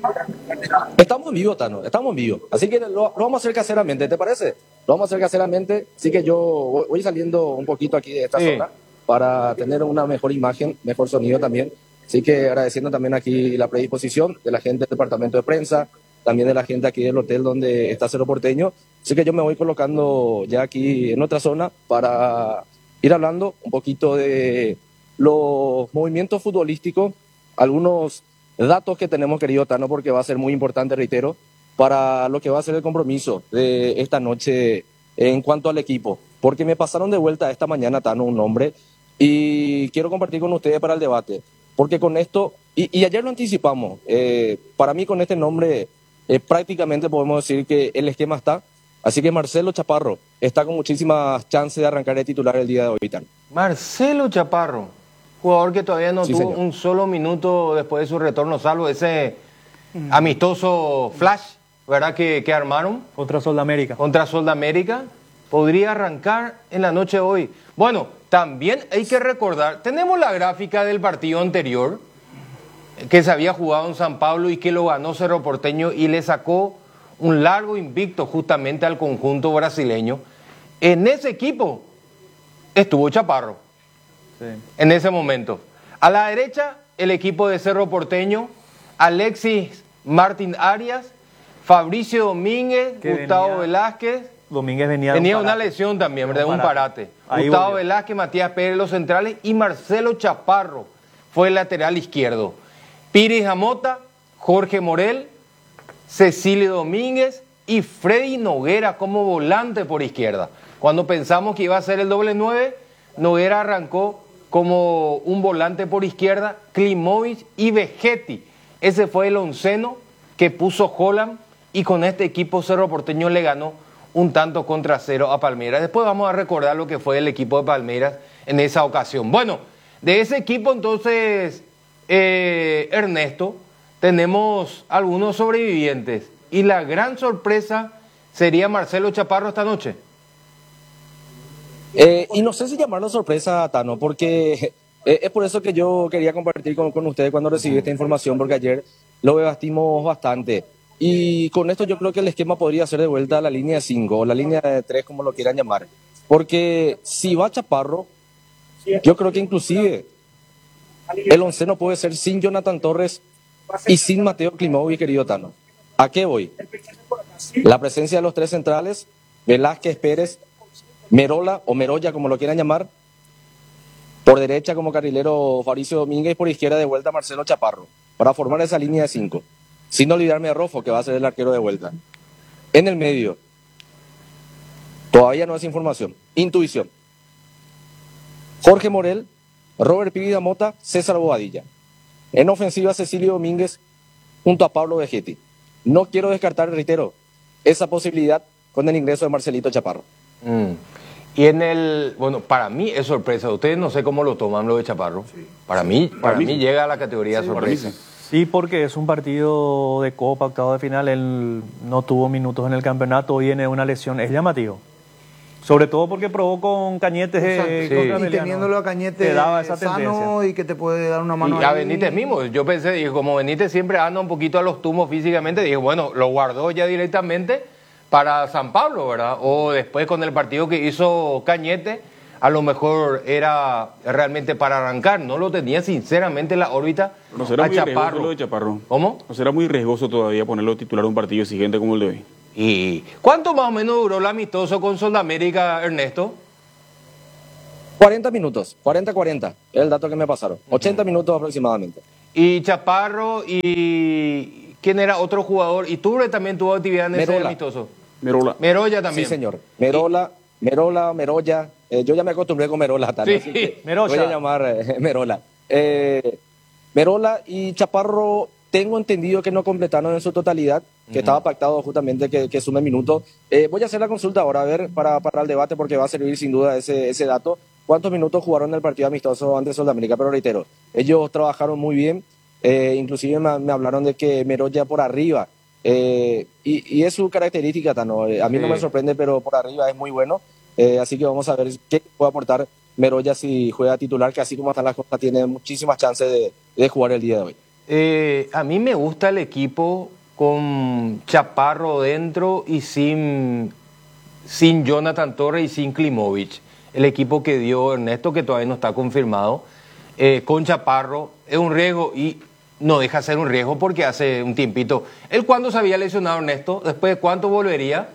Estamos en vivo, Tano, estamos en vivo. Así que lo, lo vamos a hacer caseramente, ¿te parece? Lo vamos a hacer caseramente. Así que yo voy, voy saliendo un poquito aquí de esta Sí. zona para tener una mejor imagen, mejor sonido también. Así que agradeciendo también aquí la predisposición de la gente del departamento de prensa, también de la gente aquí del hotel donde está Cerro Porteño. Así que yo me voy colocando ya aquí en otra zona para ir hablando un poquito de los movimientos futbolísticos, algunos datos que tenemos, querido Tano, porque va a ser muy importante, reitero, para lo que va a ser el compromiso de esta noche en cuanto al equipo. Porque me pasaron de vuelta esta mañana, Tano, un nombre, y quiero compartir con ustedes para el debate. Porque con esto, y, y ayer lo anticipamos, eh, para mí con este nombre eh, prácticamente podemos decir que el esquema está. Así que Marcelo Chaparro está con muchísimas chances de arrancar de titular el día de hoy, Tano. Marcelo Chaparro, jugador que todavía no Sí, tuvo señor. un solo minuto después de su retorno, salvo ese amistoso flash, ¿verdad? Que, que armaron. Contra Soldamérica. Contra Soldamérica. Podría arrancar en la noche de hoy. Bueno, también hay que recordar, tenemos la gráfica del partido anterior, que se había jugado en San Pablo y que lo ganó Cerro Porteño y le sacó un largo invicto justamente al conjunto brasileño. En ese equipo estuvo Chaparro. En ese momento. A la derecha, el equipo de Cerro Porteño, Alexis Martín Arias, Fabricio Domínguez, Que Gustavo venía- Velázquez. Domínguez venía de un Tenía una parate. lesión también, ¿verdad? De un Un parate. Ahí Gustavo volvió. Velázquez, Matías Pérez, los centrales, y Marcelo Chaparro fue el lateral izquierdo. Pires Jamota, Jorge Morel, Cecilio Domínguez y Freddy Noguera como volante por izquierda. Cuando pensamos que iba a ser el doble nueve, Noguera arrancó como un volante por izquierda, Klimovic y Vegetti. Ese fue el onceno que puso Holland, y con este equipo Cerro Porteño le ganó un tanto contra cero a Palmeiras. Después vamos a recordar lo que fue el equipo de Palmeiras en esa ocasión. Bueno, de ese equipo entonces, eh, Ernesto, tenemos algunos sobrevivientes, y la gran sorpresa sería Marcelo Chaparro esta noche. Eh, y no sé si llamarlo sorpresa, Tano, porque eh, es por eso que yo quería compartir con, con ustedes cuando recibí esta información, porque ayer lo debatimos bastante. Y con esto yo creo que el esquema podría ser de vuelta a la línea de cinco o la línea de tres, como lo quieran llamar. Porque si va Chaparro, yo creo que inclusive el onceno puede ser sin Jonathan Torres y sin Mateo Klimovic, querido Tano. ¿A qué voy? La presencia de los tres centrales, Velázquez, Pérez, Merola o Meroya, como lo quieran llamar, por derecha como carrilero Fabricio Domínguez, por izquierda de vuelta Marcelo Chaparro, para formar esa línea de cinco, sin olvidarme de Rofo, que va a ser el arquero de vuelta. En el medio, todavía no es información, intuición. Jorge Morel, Robert Pires Mota, César Bobadilla. En ofensiva, Cecilio Domínguez junto a Pablo Vegetti. No quiero descartar, reitero, esa posibilidad con el ingreso de Marcelito Chaparro. Mm. Y en el, bueno, para mí es sorpresa. Ustedes no sé cómo lo toman lo de Chaparro. Para mí, para mí llega a la categoría de sorpresa. Sí, porque es un partido de Copa, octavo de final. Él no tuvo minutos en el campeonato, viene una lesión. Es llamativo. Sobre todo porque probó con Cañetes eh, Sí. contra Y Meliano. teniéndolo a Cañete Te daba esa sano tendencia. y que te puede dar una mano Y a ahí. Benítez mismo, yo pensé, dije, como Benítez siempre anda un poquito a los tumbos físicamente, dije, bueno, lo guardó ya directamente para San Pablo, ¿verdad? O después con el partido que hizo Cañete, a lo mejor era realmente para arrancar, no lo tenía sinceramente en la órbita No será a muy riesgoso Chaparro. lo de Chaparro. ¿Cómo? No será muy riesgoso todavía ponerlo titular a un partido exigente como el de hoy. ¿Y cuánto más o menos duró el amistoso con Sudamérica, Ernesto? cuarenta minutos, cuarenta cuarenta, es el dato que me pasaron. ochenta minutos aproximadamente. Y Chaparro y... ¿Quién era otro jugador? Y Turre también tuvo actividad en ese Merola. amistoso. Merola. Meroya también. Sí, señor. Merola, Merola, Meroya. Eh, yo ya me acostumbré con Merola también. Sí, así que Meroya. voy a llamar eh, Merola. Eh, Merola y Chaparro, tengo entendido que no completaron en su totalidad, que Ujú. estaba pactado justamente que, que sume minutos. Eh, voy a hacer la consulta ahora, a ver, para, para el debate, porque va a servir sin duda ese, ese dato. ¿Cuántos minutos jugaron en el partido amistoso ante Sudamérica? Pero reitero, ellos trabajaron muy bien. Eh, inclusive me, me hablaron de que Meroya por arriba, eh, y, y es su característica, Tano. Eh, a mí no Sí. me sorprende, pero por arriba es muy bueno. Eh, así que vamos a ver qué puede aportar Meroya si juega titular, que así como están las cosas, tiene muchísimas chances de, de jugar el día de hoy. Eh, a mí me gusta el equipo con Chaparro dentro y sin, sin Jonathan Torres y sin Klimovic. El equipo que dio Ernesto, que todavía no está confirmado, eh, con Chaparro es un riesgo y no deja de ser un riesgo porque hace un tiempito. ¿Él cuándo se había lesionado, Ernesto? ¿Después de cuánto volvería?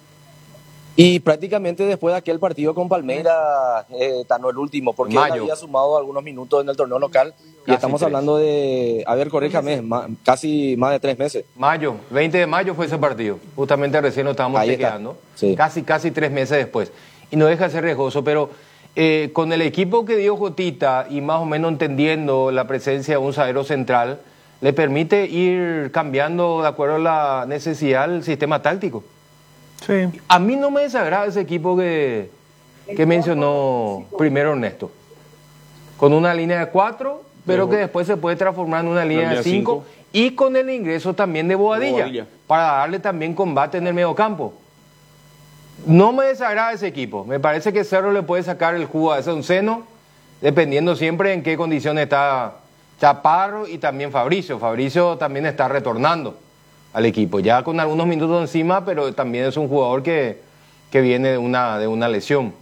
Y prácticamente después de aquel partido con Palmeiras, eh, Tano, el último, porque él Mayo. había sumado algunos minutos en el torneo local. Y Casi estamos tres. hablando de, a ver, corríjame, ma- casi más de tres meses. Mayo, veinte de mayo fue ese partido. Justamente recién lo estábamos Ahí está. chequeando. Sí. Casi, casi tres meses después. Y no deja de ser riesgoso, pero eh, con el equipo que dio Jotita y más o menos entendiendo la presencia de un zaguero central, le permite ir cambiando de acuerdo a la necesidad el sistema táctico. Sí. A mí no me desagrada ese equipo que, que mencionó primero Ernesto. Con una línea de cuatro, pero que después se puede transformar en una línea de línea cinco. cinco. Y con el ingreso también de Boadilla, Boadilla. para darle también combate en el mediocampo. No me desagrada ese equipo. Me parece que Cerro le puede sacar el jugo a ese onceno, dependiendo siempre en qué condiciones está Chaparro y también Fabricio. Fabricio también está retornando al equipo, ya con algunos minutos encima, pero también es un jugador que, que viene de una, de una lesión.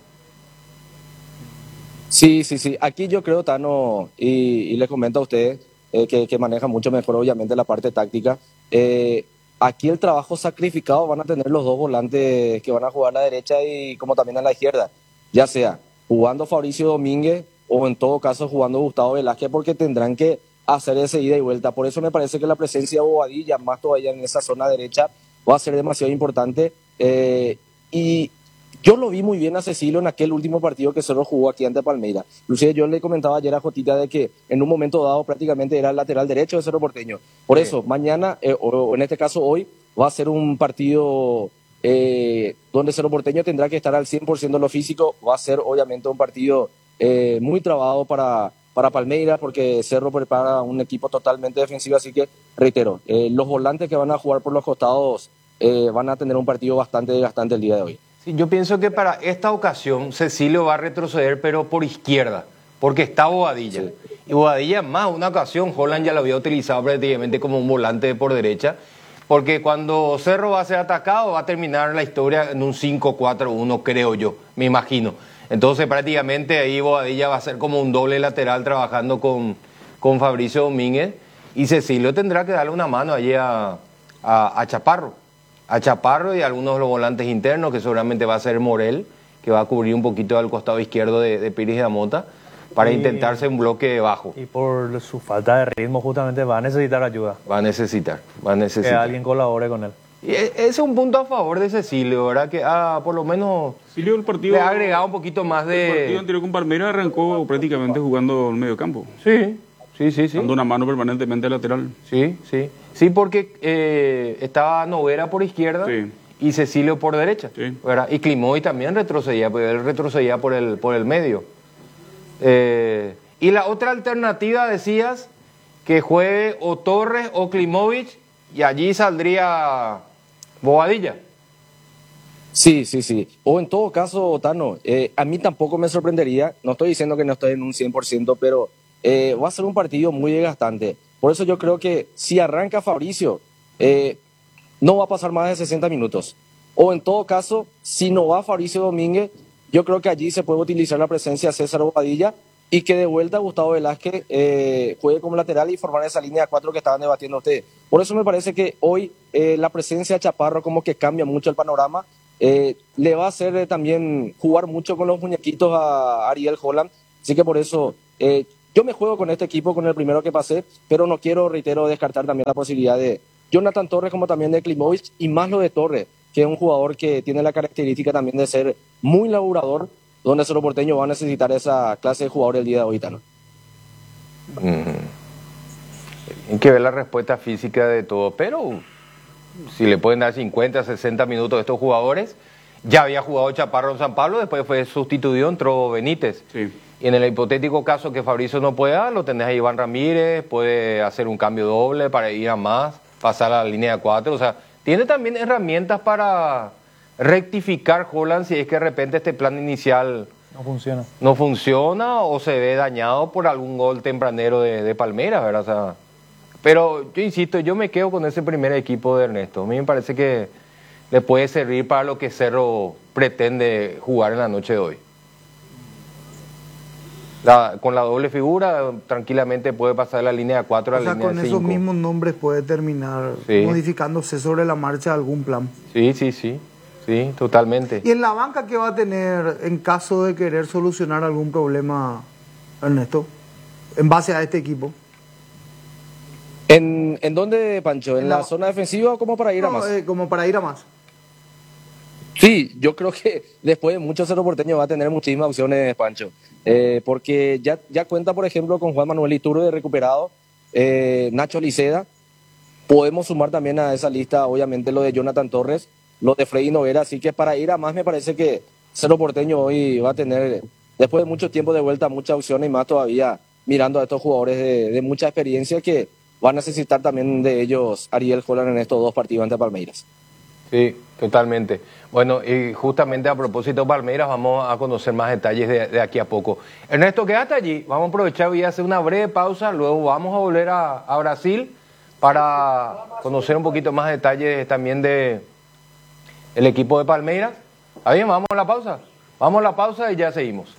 Sí, sí, sí. Aquí yo creo, Tano, y, y les comento a ustedes, eh, que, que manejan mucho mejor, obviamente, la parte táctica. Eh, aquí el trabajo sacrificado van a tener los dos volantes que van a jugar a la derecha y como también a la izquierda. Ya sea jugando Fabricio Domínguez o en todo caso jugando Gustavo Velázquez, porque tendrán que hacer ese ida y vuelta. Por eso me parece que la presencia de Bobadilla, más todavía en esa zona derecha, va a ser demasiado importante. Eh, y yo lo vi muy bien a Cecilio en aquel último partido que Cerro jugó aquí ante Palmeiras. Inclusive yo le comentaba ayer a Jotita de que en un momento dado prácticamente era el lateral derecho de Cerro Porteño. Por Sí. eso, mañana, eh, o, o en este caso hoy, va a ser un partido eh, donde Cerro Porteño tendrá que estar al cien por ciento en lo físico. Va a ser obviamente un partido eh, muy trabado para, para Palmeiras, porque Cerro prepara un equipo totalmente defensivo. Así que, reitero, eh, los volantes que van a jugar por los costados eh, van a tener un partido bastante desgastante el día de hoy. Sí, yo pienso que para esta ocasión Cecilio va a retroceder, pero por izquierda, porque está Bobadilla. Sí. Y Bobadilla, más una ocasión, Holland ya lo había utilizado prácticamente como un volante por derecha, porque cuando Cerro va a ser atacado, va a terminar la historia en un cinco cuatro uno, creo yo, me imagino. Entonces, prácticamente ahí Bobadilla va a ser como un doble lateral trabajando con, con Fabricio Domínguez, y Cecilio tendrá que darle una mano allí a, a, a Chaparro. A Chaparro y a algunos de los volantes internos, que seguramente va a ser Morel, que va a cubrir un poquito al costado izquierdo de, de Pires de Amota, para Y- intentarse un bloque bajo. Y por su falta de ritmo, justamente va a necesitar ayuda. Va a necesitar, va a Que necesitar. alguien colabore con él. Y e- ese es un punto a favor de Cecilio, ¿verdad? Que ah, por lo menos Cecilio, el partido, le ha agregado un poquito más el partido de... anterior con Palmeiras arrancó prácticamente jugando en medio campo. Sí, sí, sí, sí. Dando una mano permanentemente al lateral. Sí, sí. Sí, porque eh, estaba Noguera por izquierda Sí. y Cecilio por derecha. Sí. ¿Verdad? Y Climoy también retrocedía, porque él retrocedía por el, por el medio. Eh, y la otra alternativa, decías, que juegue o Torres o Klimovic, y allí saldría Bobadilla. Sí, sí, sí. O en todo caso, Tano, eh, a mí tampoco me sorprendería, no estoy diciendo que no estoy en un cien por ciento, pero eh, va a ser un partido muy desgastante. Por eso yo creo que si arranca Fabricio, eh, no va a pasar más de sesenta minutos. O en todo caso, si no va Fabricio Domínguez, yo creo que allí se puede utilizar la presencia de César Bobadilla y que de vuelta Gustavo Velázquez eh, juegue como lateral y formar esa línea de cuatro que estaban debatiendo ustedes. Por eso me parece que hoy eh, la presencia de Chaparro como que cambia mucho el panorama. Eh, le va a hacer eh, también jugar mucho con los muñequitos a Ariel Holland. Así que por eso eh, yo me juego con este equipo, con el primero que pasé, pero no quiero, reitero, descartar también la posibilidad de Jonathan Torres como también de Klimovic y más lo de Torres, que es un jugador que tiene la característica también de ser muy laburador, donde Cerro Porteño va a necesitar esa clase de jugador el día de hoy, Tano. Mm. Hay que ver la respuesta física de todo, pero si le pueden dar cincuenta, sesenta minutos a estos jugadores, ya había jugado Chaparro en San Pablo, después fue sustituido, entró Benítez. Sí. Y en el hipotético caso que Fabricio no pueda, lo tenés a Iván Ramírez, puede hacer un cambio doble para ir a más, pasar a la línea de cuatro, o sea, tiene también herramientas para rectificar Holland si es que de repente este plan inicial No funciona. no funciona o se ve dañado por algún gol tempranero de, de Palmeiras, ¿verdad? O sea, pero yo insisto, yo me quedo con ese primer equipo de Ernesto. A mí me parece que le puede servir para lo que Cerro pretende jugar en la noche de hoy. La, con la doble figura tranquilamente puede pasar de la línea de cuatro a O la sea, línea con de esos cinco. mismos nombres puede terminar Sí. modificándose sobre la marcha algún plan. Sí, sí, sí, sí, totalmente. ¿Y en la banca qué va a tener en caso de querer solucionar algún problema, Ernesto, en base a este equipo? ¿En, en dónde, Pancho? ¿En, En la, la- zona defensiva o como para ir a No, más? eh, como para ir a más. Sí, yo creo que después de mucho Cerro Porteño va a tener muchísimas opciones, Pancho. Eh, porque ya, ya cuenta, por ejemplo, con Juan Manuel Iturbe recuperado, eh, Nacho Liceda. Podemos sumar también a esa lista, obviamente, lo de Jonathan Torres, lo de Freddy Noguera. Así que para ir a más, me parece que Cerro Porteño hoy va a tener, después de mucho tiempo de vuelta, muchas opciones y más todavía mirando a estos jugadores de, de mucha experiencia que va a necesitar también de ellos Ariel Holland en estos dos partidos ante Palmeiras. Sí, totalmente. Bueno, y justamente a propósito de Palmeiras, vamos a conocer más detalles de, de aquí a poco. Ernesto, quédate allí. Vamos a aprovechar y hacer una breve pausa. Luego vamos a volver a, a Brasil para conocer un poquito más detalles también de el equipo de Palmeiras. ¿Está bien? Vamos a la pausa. Vamos a la pausa y ya seguimos.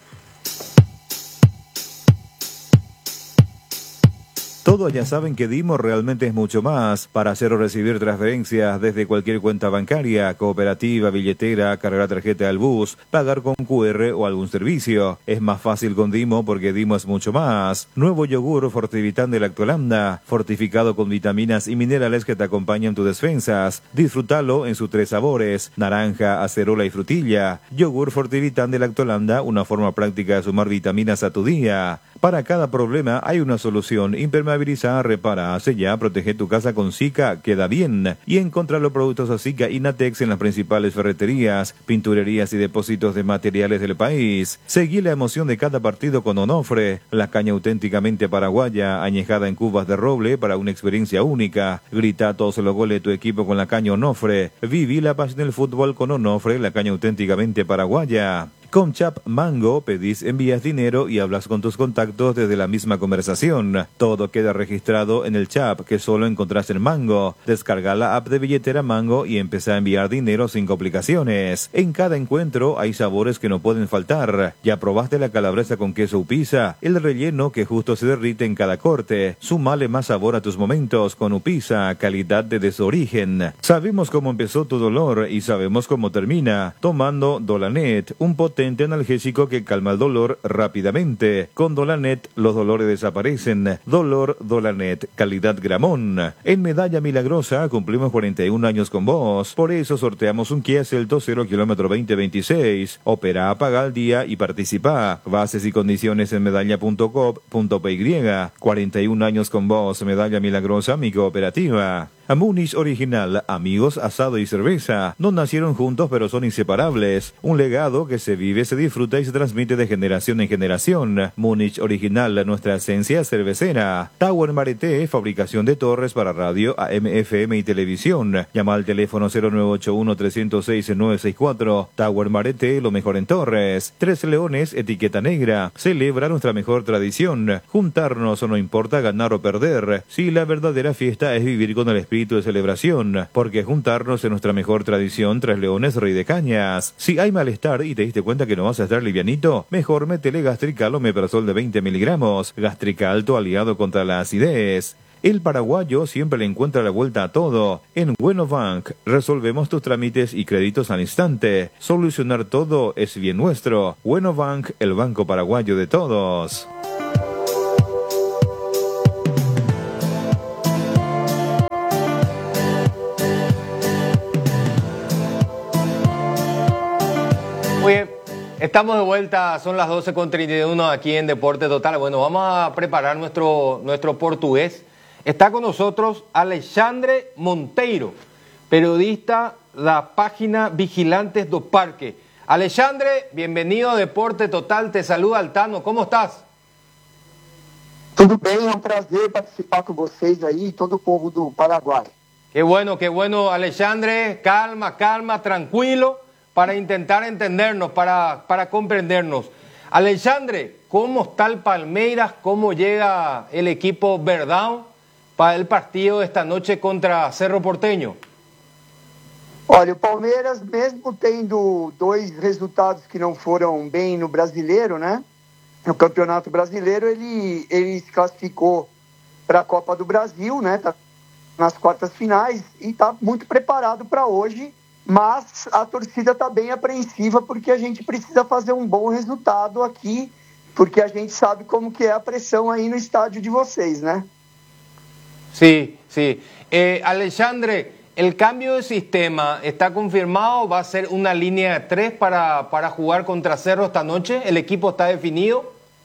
Todos ya saben que Dimos realmente es mucho más. Para hacer o recibir transferencias desde cualquier cuenta bancaria, cooperativa, billetera, cargar tarjeta al bus, pagar con Q R o algún servicio. Es más fácil con Dimo porque Dimo es mucho más. Nuevo yogur Fortivitán de Lactolanda, fortificado con vitaminas y minerales que te acompañan tus defensas. Disfrútalo en sus tres sabores, naranja, acerola y frutilla. Yogur Fortivitán de Lactolanda, una forma práctica de sumar vitaminas a tu día. Para cada problema hay una solución. Impermeabiliza, repara, sella, protege tu casa con Zika, queda bien. Y encontra los productos Zika y Natex en las principales ferreterías, pinturerías y depósitos de materiales del país. Seguí la emoción de cada partido con Onofre, la caña auténticamente paraguaya, añejada en cubas de roble para una experiencia única. Grita todos los goles de tu equipo con la caña Onofre. Viví la pasión del fútbol con Onofre, la caña auténticamente paraguaya. Con Chap Mango pedís, envías dinero y hablas con tus contactos desde la misma conversación. Todo queda registrado en el Chap que solo encontrás en Mango. Descarga la app de billetera Mango y empezá a enviar dinero sin complicaciones. En cada encuentro hay sabores que no pueden faltar. ¿Ya probaste la calabresa con queso Upisa? El relleno que justo se derrite en cada corte. Sumale más sabor a tus momentos con Upisa, calidad desde su origen. Sabemos cómo empezó tu dolor y sabemos cómo termina. Tomando Dolanet, un potente analgésico que calma el dolor rápidamente. Con Dolanet los dolores desaparecen. Dolor Dolanet, calidad Gramón. En Medalla Milagrosa cumplimos cuarenta y un años con vos. Por eso sorteamos un Kia Celto cero kilómetro veinte veintiséis. Opera, paga al día y participa. Bases y condiciones en medalla punto com punto p y. cuarenta y un años con vos, Medalla Milagrosa, mi cooperativa. Munich Original, amigos, asado y cerveza. No nacieron juntos pero son inseparables. Un legado que se vive, se disfruta y se transmite de generación en generación. Munich Original, nuestra esencia cervecera. Tower Marete, fabricación de torres para radio, A M, F M y televisión. Llama al teléfono cero nueve ocho uno, tres cero seis, nueve seis cuatro. Tower Marete, lo mejor en torres. Tres Leones, etiqueta negra. Celebra nuestra mejor tradición. Juntarnos no importa ganar o perder. Si la verdadera fiesta es vivir con el espíritu grito de celebración, porque juntarnos es nuestra mejor tradición tras Leones Rey de Cañas. Si hay malestar y te diste cuenta que no vas a estar livianito, mejor métele Gastrical o Meprazol de veinte miligramos. Gastrical, tu aliado contra la acidez. El paraguayo siempre le encuentra la vuelta a todo. En Bueno Bank resolvemos tus trámites y créditos al instante. Solucionar todo es bien nuestro. Bueno Bank, el banco paraguayo de todos. Muy bien, estamos de vuelta, son las doce con treinta y uno aquí en Deporte Total. Bueno, vamos a preparar nuestro, nuestro portugués. Está con nosotros Alexandre Monteiro, periodista de la página Vigilantes do Parque. Alexandre, bienvenido a Deporte Total, te saluda Altano, ¿cómo estás? Tudo bem, é um prazer participar com vocês aí, todo o povo do Paraguai. Qué bueno, qué bueno, Alexandre, calma, calma, tranquilo, para intentar entendernos, para, para comprendernos. Alexandre, ¿cómo está el Palmeiras? ¿Cómo llega el equipo Verdão para el partido de esta noche contra Cerro Porteño? Olha, o Palmeiras, mesmo tendo dois resultados que não foram bem no Brasileiro, né? No Campeonato Brasileiro, ele, ele se classificou para a Copa do Brasil, né? Tá nas quartas finais e está muito preparado para hoje, mas a torcida está bem apreensiva porque a gente precisa fazer um bom resultado aqui, porque a gente sabe como que é a pressão aí no estádio de vocês, né? Sí, sí. Eh, Alexandre, ¿el cambio de sistema está confirmado? ¿Va a ser una línea de tres para, para jugar contra Cerro esta noche? ¿El equipo está definido?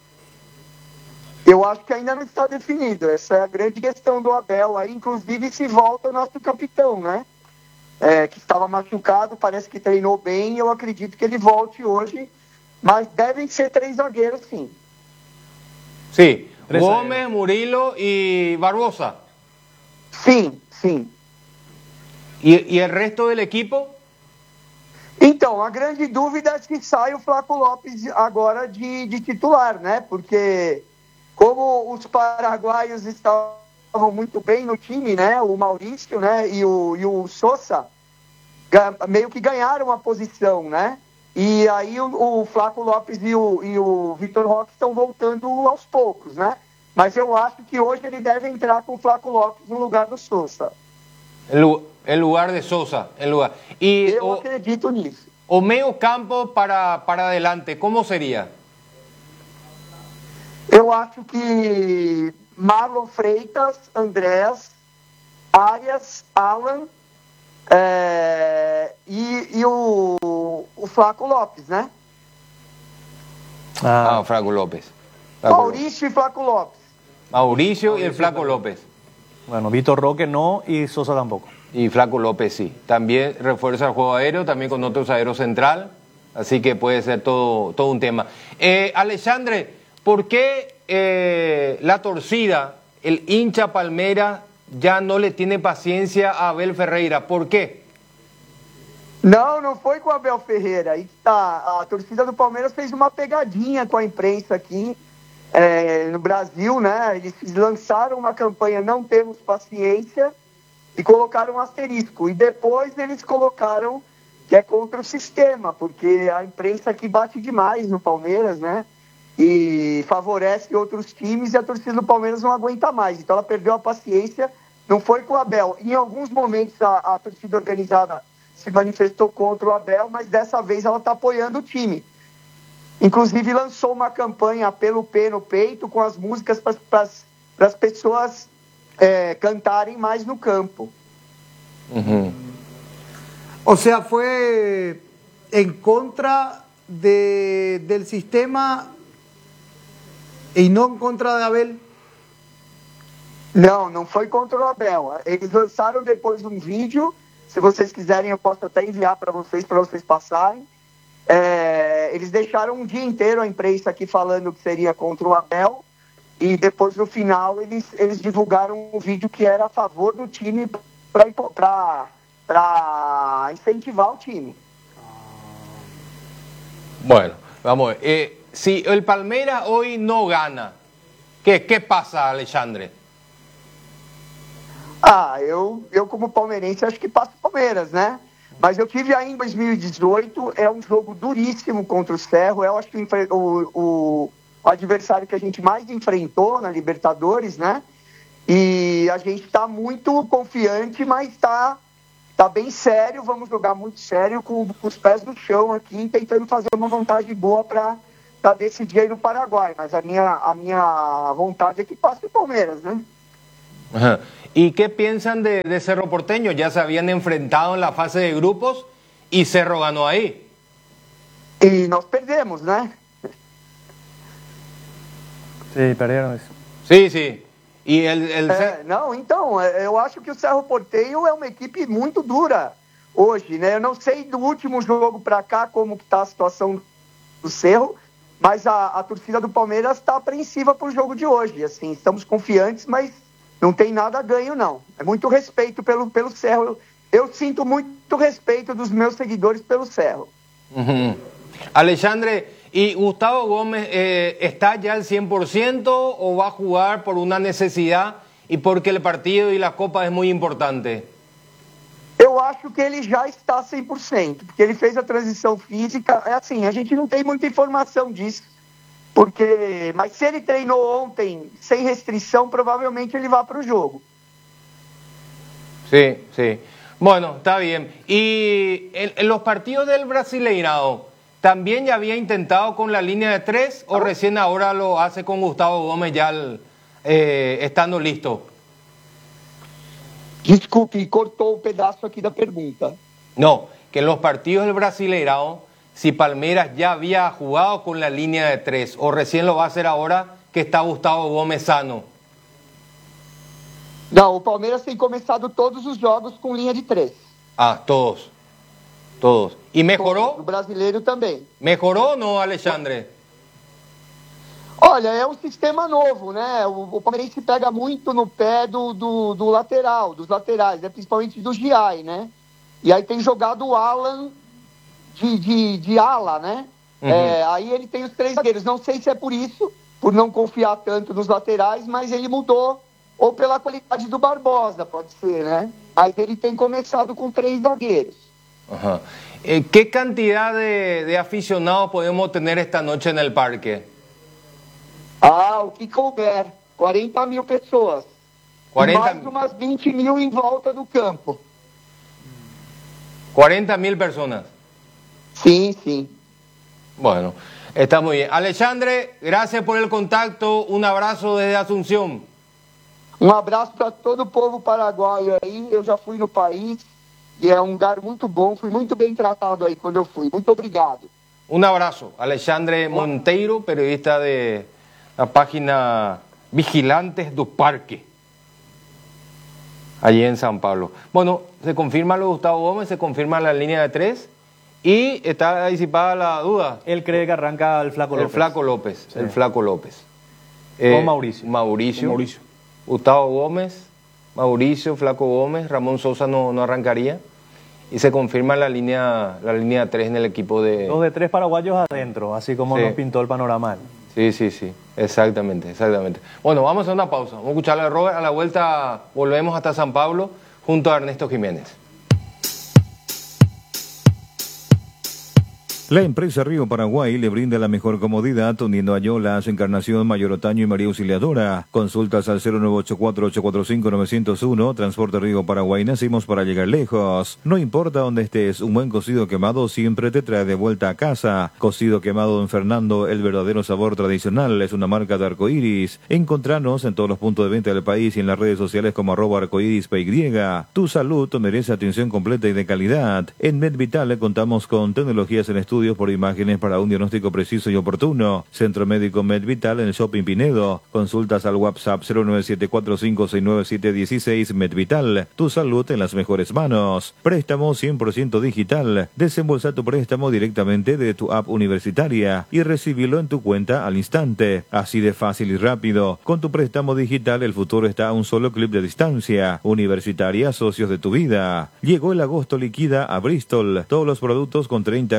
Eu acho que ainda não está definido. Essa é a grande questão do Abel. Aí, inclusive, se volta o nosso capitão, né? É, que estava machucado, parece que treinou bem. Eu acredito que ele volte hoje. Mas devem ser três zagueiros, sim. Sí. Gómez, Murilo y Barbosa. Sim, sim. ¿Y, ¿Y el resto del equipo? Então, a grande dúvida é se sai o Flaco Lopes agora de, de titular, né? Porque como os paraguaios estavam muito bem no time, né? O Maurício, né? E o, e o Sousa meio que ganharam a posição, né? E aí o, o Flaco Lopes e o, e o Vitor Roque estão voltando aos poucos, né? Mas eu acho que hoje ele deve entrar com o Flaco Lopes no lugar do Sousa. En lugar de Sosa, en lugar. Y eu o, acredito nisso. O meio campo para, para adelante, ¿cómo sería? Eu acho que Marlon Freitas, Andrés, Arias, Alan é, e, e o, o Flaco Lopes, né? Ah, o Flaco López. Flaco Maurício López. y Flaco López. Mauricio, Mauricio y el Flaco López. Bueno, Vitor Roque no y Sosa tampoco. Y Flaco López sí. También refuerza el juego aéreo, también con otro zaguero central. Así que puede ser todo, todo un tema. Eh, Alexandre, ¿por qué eh, la torcida, el hincha Palmeiras, ya no le tiene paciencia a Abel Ferreira? ¿Por qué? Não, não foi com o Abel Ferreira. Aí tá, a torcida do Palmeiras fez uma pegadinha com a imprensa aqui é, no Brasil, né? Eles lançaram uma campanha Não Temos Paciência e colocaram um asterisco. E depois eles colocaram que é contra o sistema, porque a imprensa aqui bate demais no Palmeiras, né? E favorece outros times e a torcida do Palmeiras não aguenta mais. Então ela perdeu a paciência, não foi com o Abel. Em alguns momentos a, a torcida organizada se manifestou contra o Abel, mas dessa vez ela está apoiando o time. Inclusive lançou uma campanha Pelo Pé no Peito com as músicas para as pessoas é, cantarem mais no campo. Uhum. O sea, fue en contra de, del sistema y no en contra de Abel. Não, não foi contra o Abel. Eles lançaram depois um vídeo. Se vocês quiserem, eu posso até enviar para vocês, para vocês passarem. É, eles deixaram um dia inteiro a imprensa aqui falando que seria contra o Abel. E depois, no final, eles, eles divulgaram um vídeo que era a favor do time para para incentivar o time. Bueno, vamos a ver. Eh, si el Palmeiras hoy no gana, ¿qué, qué pasa, Alexandre? Ah, eu, eu como palmeirense acho que passa o Palmeiras, né? Mas eu tive aí em dois mil e dezoito, é um jogo duríssimo contra o Cerro, eu acho que o, o, o adversário que a gente mais enfrentou na Libertadores, né? E a gente está muito confiante, mas está tá bem sério, vamos jogar muito sério com, com os pés no chão aqui, tentando fazer uma vantagem boa para decidir aí no Paraguai. Mas a minha, a minha vontade é que passe o Palmeiras, né? Ajá. ¿Y qué piensan de, de Cerro Porteño? Ya se habían enfrentado en la fase de grupos y Cerro ganó ahí. E nós perdemos, né? Sí, perdieron eso. Sí, sí. E el, el... É, não, então, eu acho que o Cerro Porteño é uma equipe muito dura hoje, né? Eu não sei do último jogo para cá como que tá a situação do Cerro, mas a, a torcida do Palmeiras está apreensiva pro jogo de hoje. Assim, estamos confiantes, mas não tem nada a ganho, não. É muito respeito pelo, pelo Cerro. Eu, eu sinto muito respeito dos meus seguidores pelo Cerro. Uh-huh. Alexandre, ¿y Gustavo Gómez eh, está ya al cien por ciento o va a jugar por una necesidad y porque el partido y la Copa es muy importante? Eu acho que ele já está cem por cento, porque ele fez a transição física. É assim, a gente não tem muita informação disso, porque, mas se ele treinou ontem sem restrição, provavelmente ele vai para o jogo. Sí, sí. Bueno, está bien. Y en, en los partidos del Brasileirao, ¿también ya había intentado con la línea de tres o recién ahora lo hace con Gustavo Gómez ya al, eh, estando listo? Desculpe, cortou um pedaço aqui da pergunta. No, que en los partidos del Brasileirao, si Palmeiras ya había jugado con la línea de tres o recién lo va a hacer ahora que está Gustavo Gómez sano. Não, o Palmeiras tem começado todos os jogos com linha de três. Ah, todos. Todos. ¿Y mejoró? O brasileiro também. ¿Mejoró o no, Alexandre? Olha, é um sistema novo, né? O, o Palmeirense pega muito no pé do, do, do lateral, dos laterais, né? Principalmente do Giai, né? E aí tem jogado o Alan de, de, de ala, né? Uhum. É, aí ele tem os três zagueiros. Não sei se é por isso, por não confiar tanto nos laterais, mas ele mudou, ou pela qualidade do Barbosa, pode ser, né? Aí ele tem começado com três zagueiros. Ajá. Eh, ¿Qué cantidad de, de aficionados podemos tener esta noche en el parque? Ah, o que couber. quarenta mil pessoas. quarenta... Mais umas vinte mil em volta do campo. cuarenta mil personas. Sim, sim. Bueno, está muy bien. Alexandre, gracias por el contacto. Un abrazo desde Asunción. Um abraço para todo o povo paraguaio aí. Eu já fui no país e é um lugar muito bom. Fui muito bem tratado aí quando eu fui. Muito obrigado. Un abrazo. Alexandre Monteiro, periodista de la página Vigilantes do Parque, allí en San Pablo. Bueno, se confirma lo de Gustavo Gómez, se confirma la línea de tres y está disipada la duda. Él cree que arranca el Flaco López. El Flaco López, sí. el Flaco López. Con eh, Mauricio. Mauricio. Mauricio. Gustavo Gómez, Mauricio, Flaco Gómez, Ramón Sosa no, no arrancaría. Y se confirma la línea la línea tres en el equipo de... Dos de tres paraguayos adentro, así como sí. nos pintó el panorama. Sí, sí, sí, exactamente, exactamente. Bueno, vamos a una pausa, vamos a escucharle a Robert, a la vuelta volvemos hasta San Pablo junto a Ernesto Jiménez. La empresa Río Paraguay le brinda la mejor comodidad uniendo a Yolas, Encarnación, Mayor Otaño y María Auxiliadora. Consultas al cero nueve ocho cuatro ocho cuatro cinco nueve cero uno. Transporte Río Paraguay, nacimos para llegar lejos. No importa dónde estés, un buen cocido quemado siempre te trae de vuelta a casa. Cocido quemado Don Fernando, el verdadero sabor tradicional, es una marca de Arcoiris. Encontranos en todos los puntos de venta del país y en las redes sociales como arroba arcoiris P Y. Tu salud merece atención completa y de calidad. En MedVital contamos con tecnologías en estudio por imágenes para un diagnóstico preciso y oportuno. Centro Médico MedVital en el Shopping Pinedo. Consultas al WhatsApp cero nueve siete cuatro cinco seis nueve siete uno seis. MedVital, tu salud en las mejores manos. Préstamo cien por ciento digital. Desembolsa tu préstamo directamente de tu app universitaria y recibilo en tu cuenta al instante. Así de fácil y rápido. Con tu préstamo digital el futuro está a un solo clip de distancia. Universitaria, socios de tu vida. Llegó el agosto liquida a Bristol. Todos los productos con treinta, cuarenta y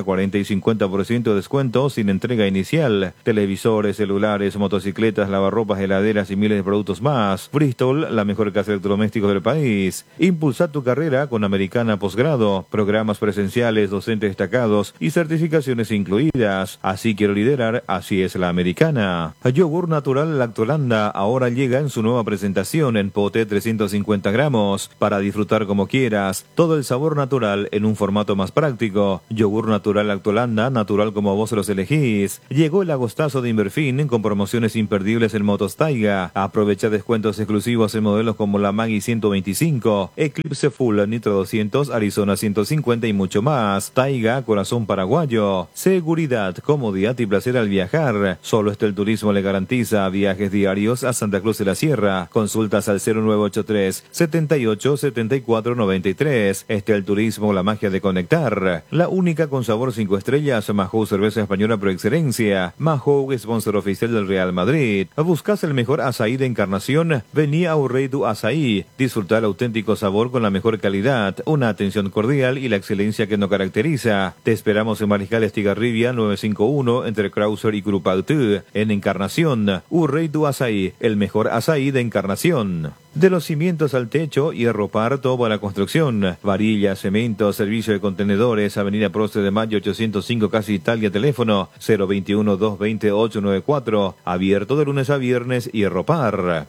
y cincuenta por ciento de descuento sin entrega inicial. Televisores, celulares, motocicletas, lavarropas, heladeras y miles de productos más. Bristol, la mejor casa de electrodomésticos del país. Impulsa tu carrera con Americana Posgrado. Programas presenciales, docentes destacados y certificaciones incluidas. Así quiero liderar, así es la Americana. Yogur natural Lactolanda ahora llega en su nueva presentación en pote trescientos cincuenta gramos. Para disfrutar como quieras, todo el sabor natural en un formato más práctico. Yogur natural Lactolanda, natural como vos los elegís. Llegó el agostazo de Inverfin con promociones imperdibles en motos Taiga. Aprovecha descuentos exclusivos en modelos como la Maggi ciento veinticinco, Eclipse Full Nitro doscientos, Arizona ciento cincuenta y mucho más. Taiga, corazón paraguayo. Seguridad, comodidad y placer al viajar. Solo este el turismo le garantiza viajes diarios a Santa Cruz de la Sierra. Consultas al cero nueve ocho tres, setenta y ocho, setenta y cuatro noventa y tres. Este el turismo, la magia de conectar. La única con sabor cinco estrellas, Mahou cerveza española por excelencia. Mahou, sponsor oficial del Real Madrid. ¿Buscas el mejor azaí de Encarnación? Vení a Urreitu Azaí. Disfrutar auténtico sabor con la mejor calidad, una atención cordial y la excelencia que nos caracteriza. Te esperamos en Mariscal Estigarribia novecientos cincuenta y uno entre Krauser y Curupaltú. En Encarnación, Urreitu Azaí, el mejor azaí de Encarnación. De los cimientos al techo, Hierro Par, toda la construcción. Varilla, cemento, servicio de contenedores, Avenida Prócer de Mayo ochocientos cinco, Casa Italia, teléfono cero veintiuno, doscientos veinte, ochocientos noventa y cuatro. Abierto de lunes a viernes, Hierro Par.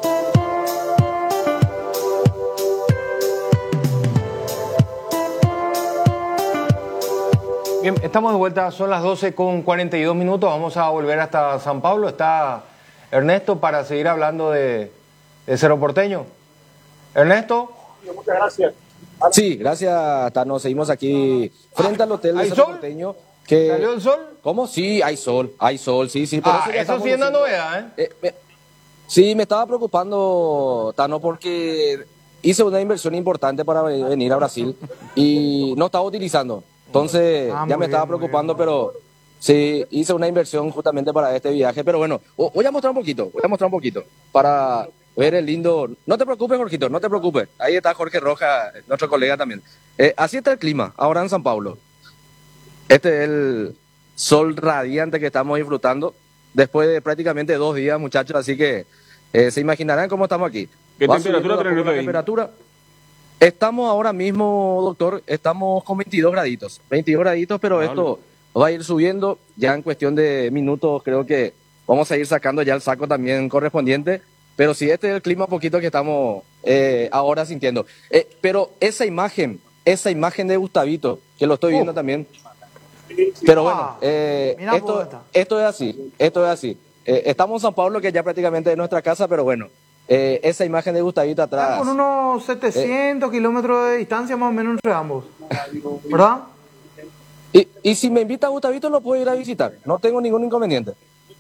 Bien, estamos de vuelta, son las doce con cuarenta y dos minutos, vamos a volver hasta San Pablo. Está Ernesto para seguir hablando de, de Cerro Porteño. Ernesto. Muchas gracias. Sí, gracias, Tano. Seguimos aquí frente al hotel de ¿Hay Cerro sol? Porteño. Que... ¿Salió el sol? ¿Cómo? Sí, hay sol, hay sol, sí, sí. Por Ah, eso, ya eso estamos sí es una diciendo- novedad, ¿eh? Eh, me- Sí, me estaba preocupando, Tano, porque hice una inversión importante para ve- venir a Brasil y no estaba utilizando. Entonces, Ah, ya muy me estaba bien, muy preocupando, pero sí, hice una inversión justamente para este viaje. Pero bueno, o- voy a mostrar un poquito, voy a mostrar un poquito para ver el lindo... No te preocupes, Jorgito, no te preocupes. Ahí está Jorge Roja, nuestro colega también. Eh, así está el clima ahora en San Pablo. Este es el sol radiante que estamos disfrutando después de prácticamente dos días, muchachos, así que eh, se imaginarán cómo estamos aquí. ¿Qué Va temperatura subiendo de a tenés poco la ahí? temperatura? Estamos ahora mismo, doctor, estamos con veintidós graditos, veintidós graditos, pero Vale. esto va a ir subiendo ya en cuestión de minutos, creo que vamos a ir sacando ya el saco también correspondiente, pero sí, este es el clima poquito que estamos eh, ahora sintiendo. Eh, pero esa imagen, esa imagen de Gustavito, que lo estoy viendo también, pero bueno, eh, Mira esto, cómo está. esto es así, esto es así. Eh, estamos en San Pablo, que ya prácticamente es nuestra casa, pero bueno, eh, esa imagen de Gustavito atrás. Con unos setecientos kilómetros de distancia más o menos entre ambos. ¿Verdad? Y, y si me invita a Gustavito, lo puedo ir a visitar, no tengo ningún inconveniente.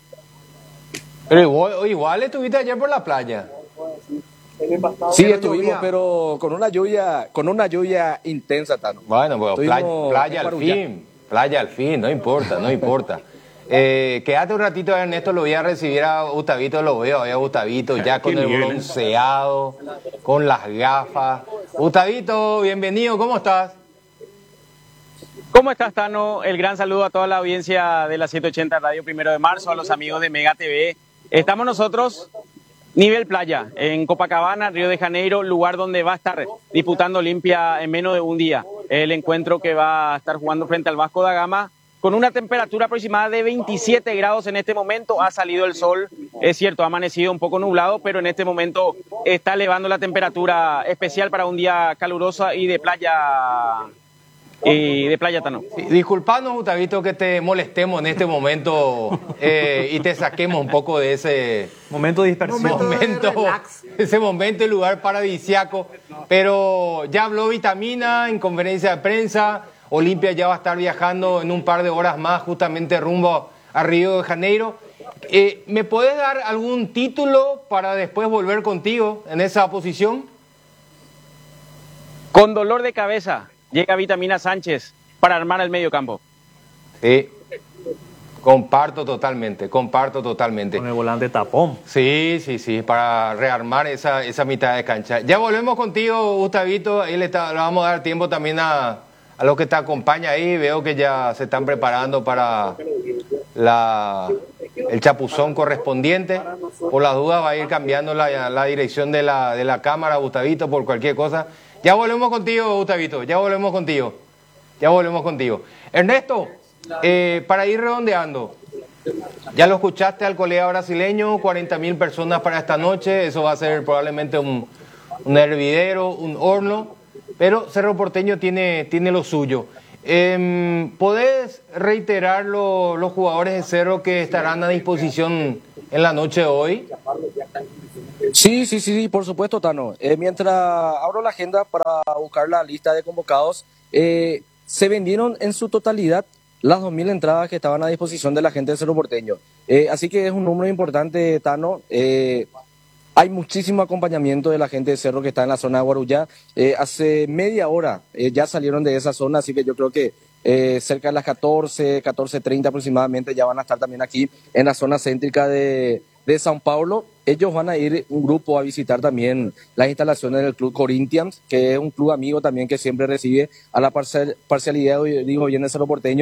Pero igual, igual estuviste ayer por la playa. Sí, estuvimos, pero con una lluvia, con una lluvia intensa, Tano. Bueno, pues playa, Estuvimos playa en al Guarujá. fin, playa al fin, no importa, no importa. Eh, quédate un ratito, Ernesto, lo voy a recibir a Gustavito, lo veo a Gustavito ya con qué el nivel, ¿eh? bronceado, con las gafas. Gustavito, bienvenido, ¿cómo estás? ¿Cómo estás, Tano? El gran saludo a toda la audiencia de la ciento ochenta Radio Primero de Marzo, a los amigos de Mega T V. Estamos nosotros, nivel playa, en Copacabana, Río de Janeiro, lugar donde va a estar disputando Olimpia en menos de un día. El encuentro que va a estar jugando frente al Vasco da Gama, con una temperatura aproximada de veintisiete grados en este momento. Ha salido el sol, es cierto, ha amanecido un poco nublado, pero en este momento está elevando la temperatura especial para un día caluroso y de playa, y de playa, Tano. Sí, disculpanos, Gustavito, que te molestemos en este momento eh, y te saquemos un poco de ese momento de dispersión. momento, ese momento y lugar paradisiaco. Pero ya habló Vitamina en conferencia de prensa. Olimpia ya va a estar viajando en un par de horas más justamente rumbo a Río de Janeiro. Eh, ¿Me puedes dar algún título para después volver contigo en esa posición? Con dolor de cabeza llega Vitamina Sánchez para armar el medio campo. Sí, comparto totalmente, comparto totalmente. Con el volante tapón. Sí, sí, sí, para rearmar esa, esa mitad de cancha. Ya volvemos contigo, Gustavito, ahí le, está- le vamos a dar tiempo también a, a los que te acompañan ahí. Veo que ya se están preparando para la, el chapuzón correspondiente. Por las dudas va a ir cambiando la, la dirección de la, de la cámara, Gustavito, por cualquier cosa. Ya volvemos contigo, Gustavito, ya volvemos contigo. Ya volvemos contigo. Ernesto, eh, para ir redondeando, ya lo escuchaste al colega brasileño, cuarenta mil personas para esta noche, eso va a ser probablemente un, un hervidero, un horno, pero Cerro Porteño tiene, tiene lo suyo. Eh, ¿Podés reiterar lo, los jugadores de Cerro que estarán a disposición en la noche de hoy? Sí, sí, sí, sí, por supuesto, Tano. Eh, mientras abro la agenda para buscar la lista de convocados, eh, se vendieron en su totalidad las dos mil entradas que estaban a disposición de la gente de Cerro Porteño. Eh, así que es un número importante, Tano. Eh, hay muchísimo acompañamiento de la gente de Cerro que está en la zona de Guarujá. Eh, hace media hora eh, ya salieron de esa zona, así que yo creo que eh, cerca de las catorce, catorce treinta aproximadamente ya van a estar también aquí en la zona céntrica de, de São Paulo. Ellos van a ir un grupo a visitar también las instalaciones del Club Corinthians, que es un club amigo también que siempre recibe a la parcial, parcialidad, digo bien, de Cerro Porteño.